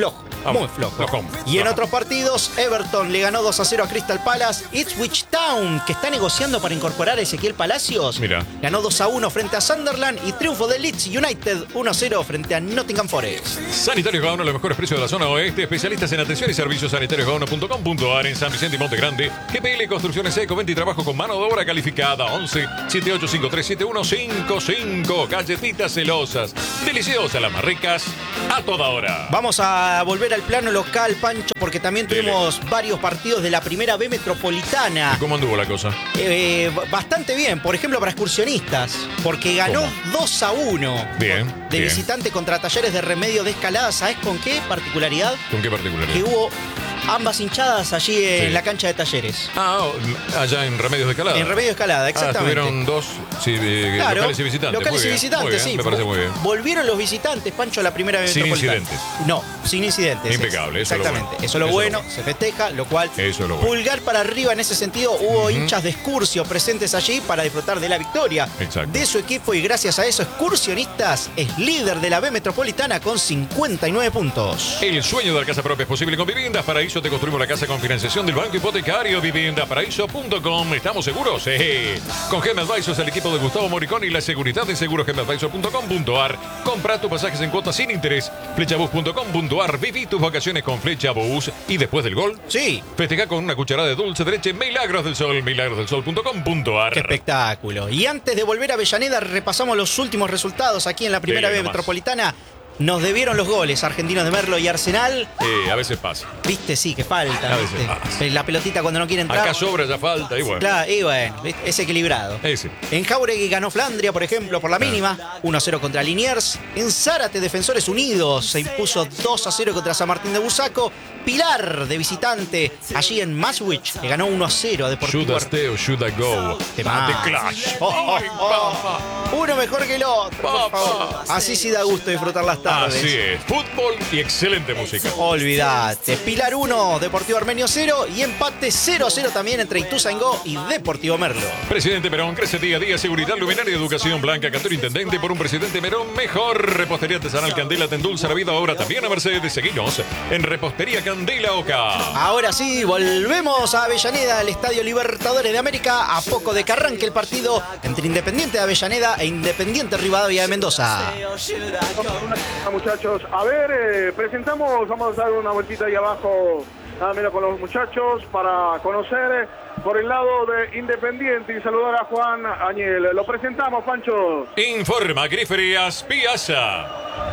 Vamos, muy flojo. lo compro, y en lo otros partidos, Everton le ganó dos a cero a Crystal Palace. Ipswich Town, que está negociando para incorporar a Ezequiel Palacios, Mira. ganó dos a uno frente a Sunderland. Y triunfo de Leeds United uno a cero frente a Nottingham Forest. Sanitarios Gauno, los mejores precios de la zona oeste. Especialistas en atención y servicios sanitarios gauno punto com punto a r en San Vicente y Monte Grande. G P L Construcciones Eco, venta y trabajo con mano de obra calificada. once, setenta y ocho cincuenta y tres, setenta y uno cincuenta y cinco. Galletitas celosas. Deliciosas, las más ricas, a toda hora. Vamos a volver al plano local, Pancho, porque también tuvimos Dele. varios partidos de la primera B metropolitana. ¿Y cómo anduvo la cosa? Eh, bastante bien, por ejemplo, para excursionistas, porque ganó ¿Cómo? dos a uno. Bien. De bien. visitante contra Talleres de Remedio de Escalada. ¿Sabes con qué particularidad? ¿Con qué particularidad? Que hubo ambas hinchadas allí en Sí. la cancha de Talleres. Ah, allá en Remedios de Escalada. En Remedio de Escalada, exactamente. Ah, estuvieron dos sí, eh, Claro, locales y visitantes. Locales Muy y bien, visitantes, muy bien, sí. Me parece muy bien. Volvieron los visitantes, Pancho, a la primera vez Sin metropolitana. incidentes. No, sin incidentes. Impecable, eso es lo Exactamente. bueno. Eso es lo Eso es bueno, lo bueno. se festeja, lo cual. Eso es lo bueno. Pulgar para arriba en ese sentido. Hubo hinchas de Excursio presentes allí para disfrutar de la victoria Exacto. de su equipo. Y gracias a eso, Excursionistas es líder de la B metropolitana con cincuenta y nueve puntos. El sueño de la casa propia es posible con Viviendas Paraíso. Te construimos la casa con financiación del Banco Hipotecario. Viviendas Paraíso punto com. ¿Estamos seguros? Sí. Con Gem Advisors, el equipo de Gustavo Moricón y la seguridad de seguros Gem Advisors punto com punto a r. Compra tus pasajes en cuotas sin interés. Flechabus punto com punto a r. Viví tus vacaciones con Flechabus. Y después del gol, Sí. festeja con una cucharada de dulce de leche Milagros del Sol. milagros del sol punto com punto a r. Qué espectáculo. Y antes de volver a Avellaneda, repasamos los últimos resultados aquí en la primera Dele B nomás. metropolitana. Nos debieron los goles Argentinos de Merlo y Arsenal. Eh, a veces pasa. Viste, sí, que falta. A veces ¿viste? pasa. La pelotita cuando no quiere entrar. Acá sobra, ya falta. Y bueno. Claro, y bueno, ¿viste? Es equilibrado. Ese. En Jauregui ganó Flandria, por ejemplo, por la mínima, uno a cero contra Liniers. En Zárate, Defensores Unidos se impuso dos a cero contra San Martín de Busaco. Pilar, de visitante, allí en Maswich, que ganó uno a cero a Deportivo. Should I stay or should I go? Te Ah, más. The Clash. Oh, oh, Ay, oh. papá. Uno mejor que el otro, por Papá. favor. Así sí da gusto disfrutar las tardes. Así es. Fútbol y excelente música. Olvídate. Pilar uno, Deportivo Armenio cero y empate cero a cero también entre Ituzaingó y Deportivo Merlo. Presidente Perón, crece día a día, seguridad, luminaria, educación blanca, cantor intendente por un presidente Perón mejor. Repostería artesanal Candela te endulza la vida ahora también a Mercedes. Seguinos en Repostería Candela Oca. Ahora sí, volvemos a Avellaneda, al Estadio Libertadores de América, a poco de que arranque el partido entre Independiente de Avellaneda e Independiente Rivadavia de Mendoza. Hola, muchachos, a ver, eh, presentamos, vamos a dar una vueltita ahí abajo, nada menos con los muchachos, para conocer por el lado de Independiente y saludar a Juan Añel. Lo presentamos, Pancho. Informa Griferías Piazza.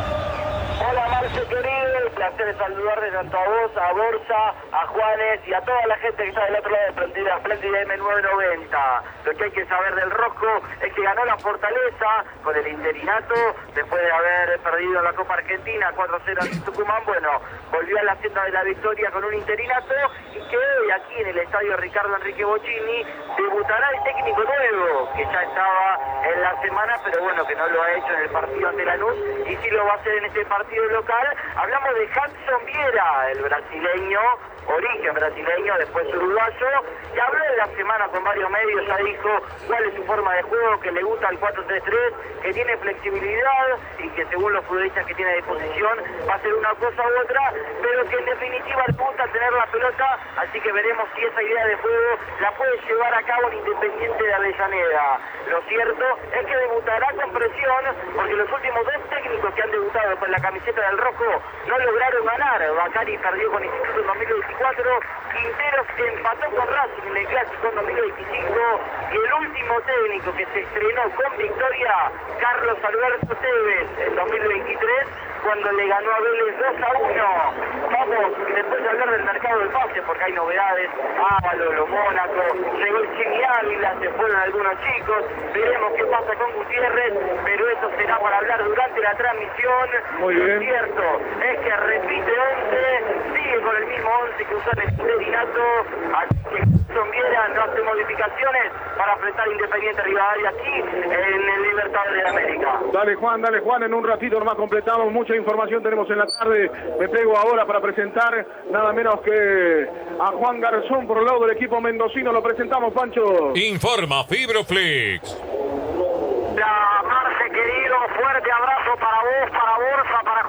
Hola Marce querido, un placer saludarles tanto a vos, a Borja, a Juanes y a toda la gente que está del otro lado de Prendida Splendida M nueve noventa. Lo que hay que saber del Rojo es que ganó la Fortaleza con el interinato después de haber perdido en la Copa Argentina cuatro a cero en Tucumán. Bueno, volvió a la senda de la victoria con un interinato y que hoy aquí en el estadio Ricardo Enrique Bocchini debutará el técnico nuevo que ya estaba en la semana, pero bueno, que no lo ha hecho en el partido ante Lanús y sí lo va a hacer en este partido local. Hablamos de Hudson Viera, el brasileño, origen brasileño, después uruguayo, que habló en la semana con varios medios, ya dijo cuál es su forma de juego, que le gusta el cuatro tres tres, que tiene flexibilidad y que según los futbolistas que tiene a disposición va a ser una cosa u otra, pero que en definitiva le gusta tener la pelota, así que veremos si esa idea de juego la puede llevar a cabo el Independiente de Avellaneda. Lo cierto es que debutará con presión, porque los últimos dos técnicos que han debutado con la camiseta del Rojo no lograron ganar. Bacari perdió con Instituto en dos mil veinticuatro, Quinteros empató con Racing en el Clásico en dos mil veinticinco y el último técnico que se estrenó con victoria, Carlos Alberto Tevez, en dos mil veintitrés, cuando le ganó a Vélez dos a uno. Vamos, después de hablar del mercado del pase, porque hay novedades, Ávalo, lo Mónaco, llegó el Chimi Ávila, se fueron algunos chicos, veremos qué pasa con Gutiérrez, pero eso será para hablar durante la transmisión. Muy bien. Lo cierto es que repite once, sigue con el mismo once que usó en el interinato, así que Hudson Viera no hace modificaciones para enfrentar Independiente Rivadavia aquí en el Libertadores de América. Dale Juan, dale Juan, en un ratito nomás completamos, mucha información tenemos en la tarde. Me pego ahora para presentar nada menos que a Juan Garzón por el lado del equipo mendocino. Lo presentamos, Pancho. Informa Fibroflix. La Marce querido, fuerte abrazo para vos, para Borja, para Juan y para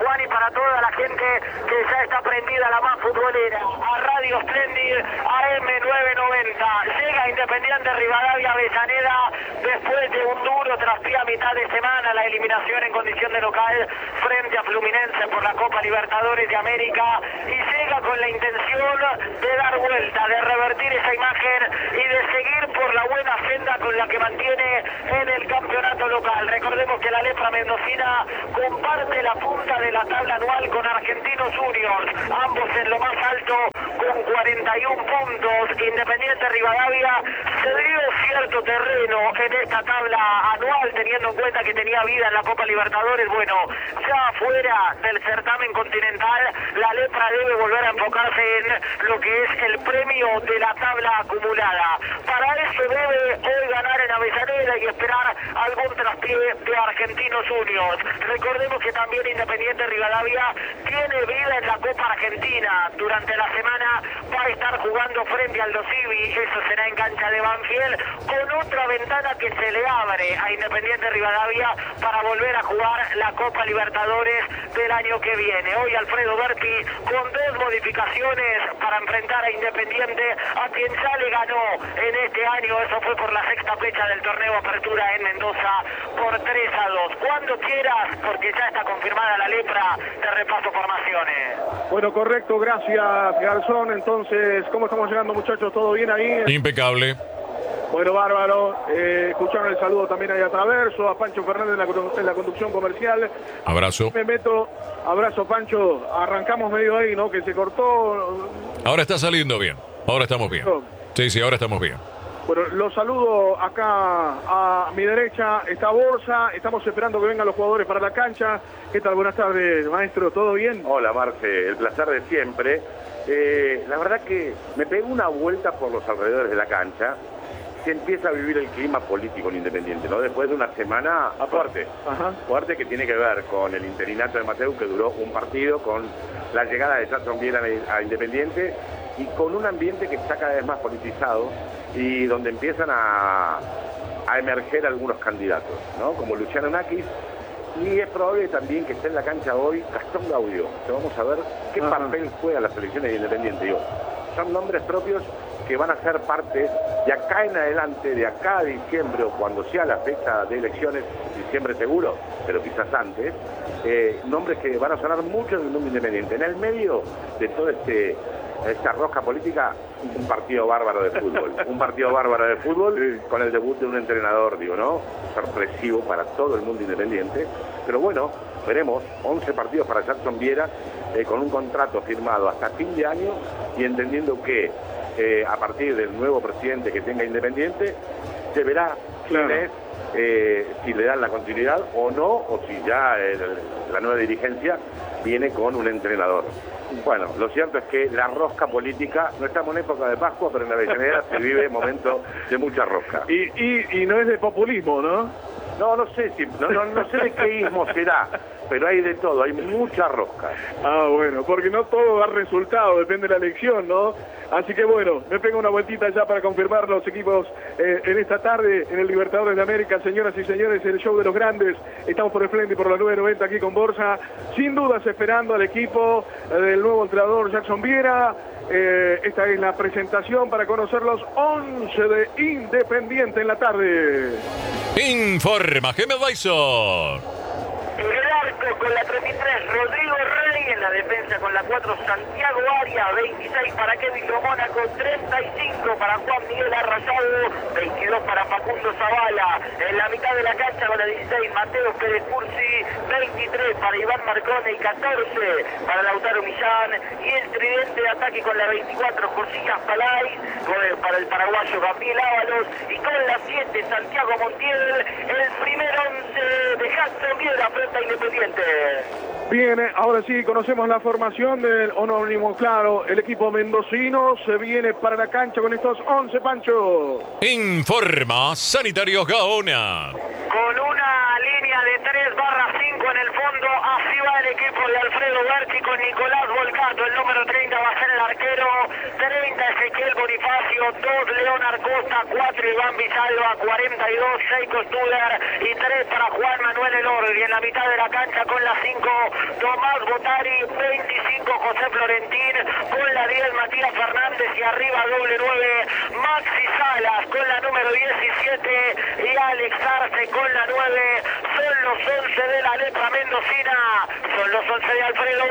a toda la gente que ya está prendida, la más futbolera, a Radio Splendid, A M nueve noventa. Llega Independiente Rivadavia Avellaneda después de un duro traspié a mitad de semana, la eliminación en condición de local frente a Fluminense por la Copa Libertadores de América, y llega con la intención de dar vuelta, de revertir esa imagen y de seguir por la buena senda con la que mantiene en el campeonato local. Recordemos que la Lepra Mendocina comparte la punta de la tabla anual con Argentinos Juniors, ambos en lo más alto con cuarenta y un puntos. Independiente Rivadavia cedió cierto terreno en esta tabla anual, teniendo en cuenta que tenía vida en la Copa Libertadores. Bueno, ya fuera del certamen continental, la Lepra debe volver a enfocarse en lo que es el premio de la tabla acumulada. Para eso debe hoy ganar en Avellaneda y esperar algún traspié de Argentinos Juniors. Recordemos que también Independiente Rivadavia tiene vida en la Copa Argentina. Durante la semana va a estar jugando frente al Dosivi, eso será en cancha de Banfield, con otra ventana que se le abre a Independiente Rivadavia para volver a jugar la Copa Libertadores del año que viene. Hoy Alfredo Berti con dos modificaciones para enfrentar a Independiente, a quien ya le ganó en este año, eso fue por la sexta fecha del torneo Apertura en Mendoza, por tres a dos. Cuando quieras, porque ya está confirmada la Lepra, te repaso formaciones. Bueno, correcto, gracias Garzón. Entonces, ¿cómo estamos llegando, muchachos? ¿Todo bien ahí? Impecable. Bueno, bárbaro. Eh, escucharon el saludo también ahí a Traverso, a Pancho Fernández en la, en la conducción comercial. Abrazo. Me meto, abrazo Pancho. Arrancamos medio ahí, ¿no? Que se cortó. Ahora está saliendo bien. Ahora estamos bien. Sí, sí, ahora estamos bien. Bueno, los saludo acá a mi derecha. Está Borsa. Estamos esperando que vengan los jugadores para la cancha. ¿Qué tal? Buenas tardes, maestro. ¿Todo bien? Hola, Marce. El placer de siempre. Eh, la verdad que me pegó una vuelta por los alrededores de la cancha. Se empieza a vivir el clima político en Independiente, ¿no? Después de una semana fuerte, Ajá. fuerte que tiene que ver con el interinato de Mateu, que duró un partido, con la llegada de Jackson Viera a Independiente y con un ambiente que está cada vez más politizado y donde empiezan a, a emerger algunos candidatos, ¿no? Como Luciano Nakis, y es probable también que esté en la cancha hoy Gastón Gaudio. Entonces vamos a ver qué Ajá. papel juega las selecciones de Independiente hoy. Son nombres propios que van a ser parte de acá en adelante, de acá a diciembre o cuando sea la fecha de elecciones, diciembre seguro, pero quizás antes, eh, nombres que van a sonar mucho en el mundo independiente. En el medio de toda este, esta rosca política, un partido bárbaro de fútbol. Un partido bárbaro de fútbol con el debut de un entrenador, digo, ¿no? Sorpresivo para todo el mundo independiente. Pero bueno, veremos, once partidos para Jackson Viera, eh, con un contrato firmado hasta fin de año y entendiendo que Eh, a partir del nuevo presidente que tenga Independiente, se verá quién claro. es, eh, si le dan la continuidad o no, o si ya eh, la nueva dirigencia viene con un entrenador. Bueno, lo cierto es que la rosca política, no estamos en época de Pascua, pero en la Avellaneda se vive momento de mucha rosca. Y, y, y no es de populismo, ¿no? No, no sé si, no, no, no sé de qué ismo será, pero hay de todo, hay mucha rosca. Ah, bueno, porque no todo da resultado, depende de la elección, ¿no? Así que bueno, me pego una vueltita ya para confirmar los equipos eh, en esta tarde en el Libertadores de América. Señoras y señores, el show de los grandes. Estamos por el Splendid por la nueve noventa aquí con Borsa. Sin dudas esperando al equipo eh, del nuevo entrenador Jackson Viera. Eh, esta es la presentación para conocer los once de Independiente en la tarde. Informa Gemma Dyson. El arco con la treinta y tres, Rodrigo Rey. En la defensa con la cuatro, Santiago Arias. veintiséis para Kevin Mónaco. treinta y cinco para Juan Miguel Arrasado. veintidós para Facundo Zavala. En la mitad de la cancha con la dieciséis, Mateo Pérez Cursi. veintitrés para Iván Marcone y catorce para Lautaro Millán. Y el tridente de ataque con la veinticuatro, Josías Palay. Para el paraguayo Gabriel Ábalos. Y con la siete, Santiago Montiel. El primer once de Jackson Viera frente a Independiente. Bien, ahora sí conocemos la formación del anónimo, claro, el equipo mendocino se viene para la cancha con estos once, Pancho. Informa Sanitarios Gaona. Con una línea de tres barra cinco en el fondo, así va el equipo de Alfredo Berti con Nicolás Volcato, el número treinta va a ser el arquero, treinta Ezequiel Bonifacio, dos Leonard Costa, cuatro Iván Villalba, cuarenta y dos Sheiko Studer y tres para Juan Manuel Elordi. En la mitad de la cancha con la cinco Tomás Botari, veinticinco José Florentín, con la diez Matías Fernández y arriba doble nueve Maxi Salas con la número diecisiete y Alex Arce con la nueve. Son los once de la lepra mendocina, son los once de Alfredo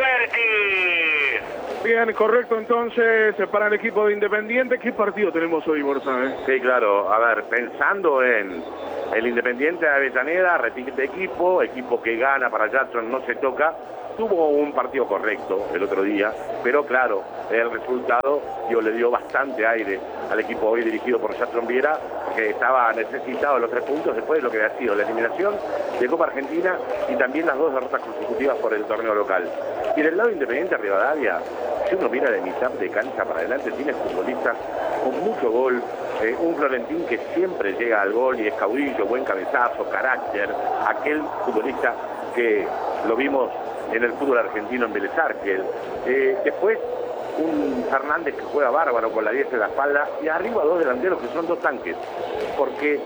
Berti. Bien, correcto entonces para el equipo de Independiente. ¿Qué partido tenemos hoy, Borja? Eh? Sí, claro. A ver, pensando en el Independiente de Avellaneda, repite de equipo, equipo que gana para Jackson, no se toca. Tuvo un partido correcto el otro día, pero claro, el resultado yo, le dio bastante aire al equipo hoy dirigido por Jackson Viera, que estaba necesitado de los tres puntos después de lo que había sido la eliminación de Copa Argentina y también las dos derrotas consecutivas por el torneo local. Y del lado Independiente Rivadavia, si uno mira de mitad de cancha para adelante, tiene futbolistas con mucho gol, eh, un Florentín que siempre llega al gol y es caudillo, buen cabezazo, carácter, aquel futbolista que lo vimos en el fútbol argentino en Vélez Arfiel. Eh, después un Fernández que juega bárbaro con la diez en la espalda y arriba dos delanteros que son dos tanques, porque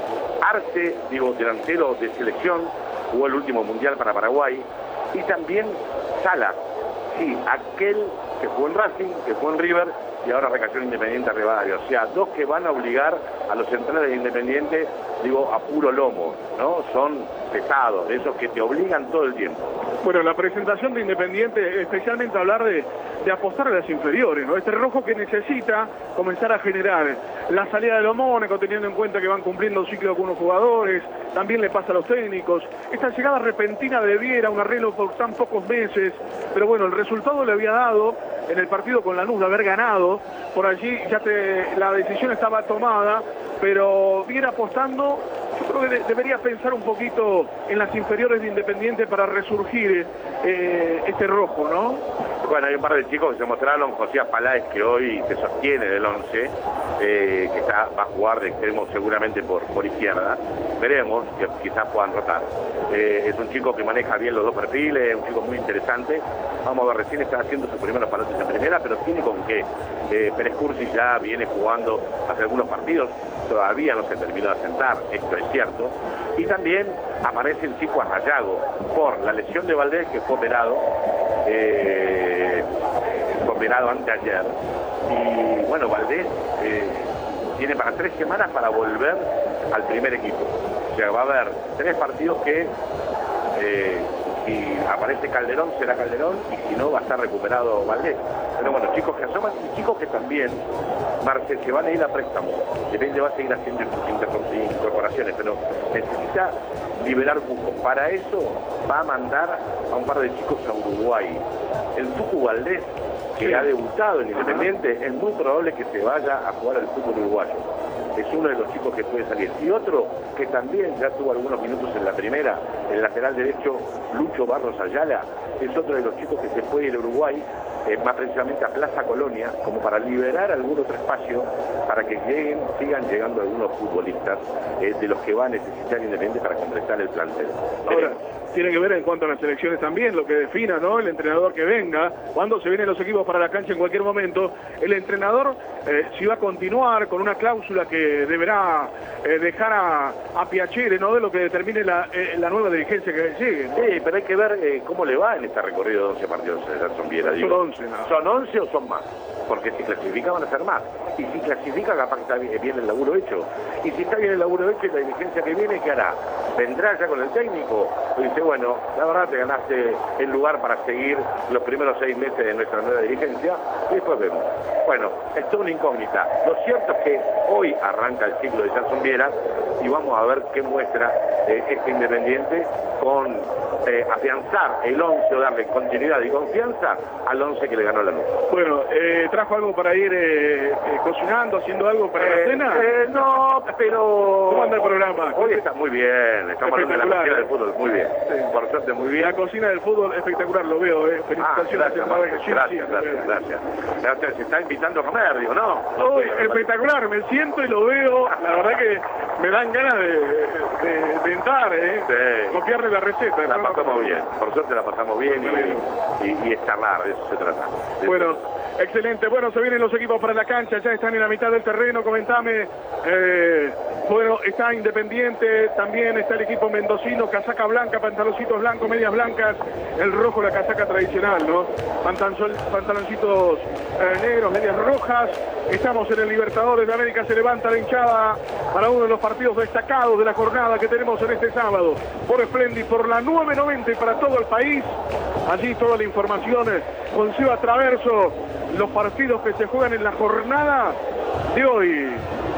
Arce, digo, delantero de selección, jugó el último mundial para Paraguay, y también Sala, sí, aquel que jugó en Racing, que jugó en River y ahora recayó en Independiente Rivadavia. O sea, dos que van a obligar a los centrales de Independiente, digo, a puro lomo, ¿no? Son pesados, de esos que te obligan todo el tiempo. Bueno, la presentación de Independiente, especialmente hablar de, de apostar a las inferiores, ¿no? Este rojo que necesita comenzar a generar la salida de los Mónaco, teniendo en cuenta que van cumpliendo ciclo con unos jugadores, también le pasa a los técnicos. Esta llegada repentina de Viera, un arreglo por tan pocos meses, pero bueno, el resultado le había dado en el partido con Lanús de haber ganado, por allí ya te, la decisión estaba tomada, pero Viera apostando, yo creo que de, debería pensar un poquito en las inferiores de Independiente para resurgir eh, este rojo, ¿no? Bueno, hay un par de chicos que se mostraron, José Paláez, que hoy se sostiene del once, eh, que está, va a jugar de extremo seguramente por, por izquierda, veremos, que quizás puedan rotar. Eh, es un chico que maneja bien los dos perfiles, un chico muy interesante, vamos a ver, recién está haciendo sus primeros palotes en primera, pero tiene con qué. Eh, Pérez Cursi ya viene jugando hace algunos partidos, todavía no se terminó de asentar, esto es cierto, y también aparece el chico Arrayago por la lesión de Valdés, que fue operado, eh, fue operado anteayer, y bueno, Valdés eh, tiene para tres semanas para volver al primer equipo, o sea, va a haber tres partidos que eh, si aparece Calderón será Calderón y si no va a estar recuperado Valdés. Pero bueno, chicos que asoman y chicos que también, Marcel, se van a ir a préstamo. Depende, va a seguir haciendo incorporaciones, pero necesita liberar cupos. Para eso va a mandar a un par de chicos a Uruguay. El Tucu Valdés, que sí ha debutado en Independiente, es muy probable que se vaya a jugar al fútbol uruguayo. Es uno de los chicos que puede salir. Y otro que también ya tuvo algunos minutos en la primera, el lateral derecho Lucho Barros Ayala, es otro de los chicos que se puede ir a Uruguay, eh, más precisamente a Plaza Colonia, como para liberar algún otro espacio para que lleguen, sigan llegando algunos futbolistas eh, de los que va a necesitar Independiente para completar el plantel. Ahora, tiene que ver en cuanto a las elecciones también, lo que defina, ¿no? El entrenador que venga, cuando se vienen los equipos para la cancha en cualquier momento, el entrenador eh, si va a continuar con una cláusula que deberá eh, dejar a, a Piacere, ¿no? De lo que determine la, eh, la nueva dirigencia que llegue, ¿no? Sí, pero hay que ver eh, cómo le va en este recorrido de once partidos de Jackson Viera. Digo, son once, ¿no? ¿Son once o son más? Porque si clasifica van a ser más. Y si clasifica, capaz que está bien el laburo hecho. Y si está bien el laburo hecho y la dirigencia que viene, ¿qué hará? ¿Vendrá ya con el técnico? O dice, bueno, la verdad te ganaste el lugar para seguir los primeros seis meses de nuestra nueva dirigencia y después vemos. Bueno, esto es una incógnita. Lo cierto es que hoy arranca el ciclo de Jackson Viera y vamos a ver qué muestra eh, este Independiente con eh, afianzar el once o darle continuidad y confianza al once que le ganó la noche. Bueno, eh, ¿trajo algo para ir eh, eh, cocinando, haciendo algo para eh, la cena? Eh, no, pero... ¿Cómo anda el programa? Hoy está muy bien, estamos hablando de la cocina del fútbol, muy bien. Sí. Por suerte, muy bien. La cocina del fútbol espectacular, lo veo, eh. Felicitaciones. Ah, gracias, Marcos, gracias, sí, gracias, gracias, gracias. Se está invitando a comer, digo, ¿no? Hoy, espectacular, me siento y lo lo veo, la verdad que me dan ganas de, de, de entrar, ¿eh? Sí. Copiarle la receta. La ¿no? pasamos bien, por suerte la pasamos bien y, y, y es charlar, de eso se trata. De Bueno, eso. excelente. Bueno, se vienen los equipos para la cancha, ya están en la mitad del terreno, comentame. Eh, bueno, está Independiente, también está el equipo mendocino, casaca blanca, pantaloncitos blancos, medias blancas, el rojo, la casaca tradicional, ¿no? Pantanzol, pantaloncitos eh, negros, medias rojas. Estamos en el Libertadores de América, se levanta la hinchada para uno de los partidos destacados de la jornada que tenemos en este sábado. Por Splendid, por la nueve noventa y para todo el país. Allí toda la información con Seba Traverso, los partidos que se juegan en la jornada de hoy.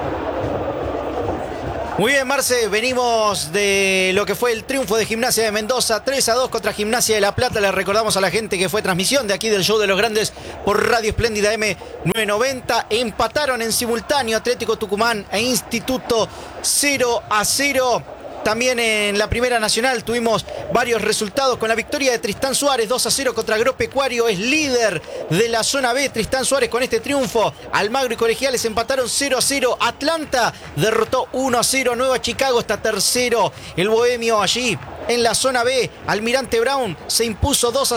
Muy bien, Marce, venimos de lo que fue el triunfo de Gimnasia de Mendoza, tres a dos contra Gimnasia de La Plata. Le recordamos a la gente que fue transmisión de aquí del Show de los Grandes por Radio Espléndida M novecientos noventa. Empataron en simultáneo Atlético Tucumán e Instituto cero a cero. También en la Primera Nacional tuvimos varios resultados con la victoria de Tristán Suárez dos a cero contra Agropecuario. Es líder de la zona B Tristán Suárez con este triunfo. Almagro y Colegiales empataron cero a cero. Atlanta derrotó uno a cero. Nueva Chicago está tercero. El Bohemio allí en la zona B. Almirante Brown se impuso dos a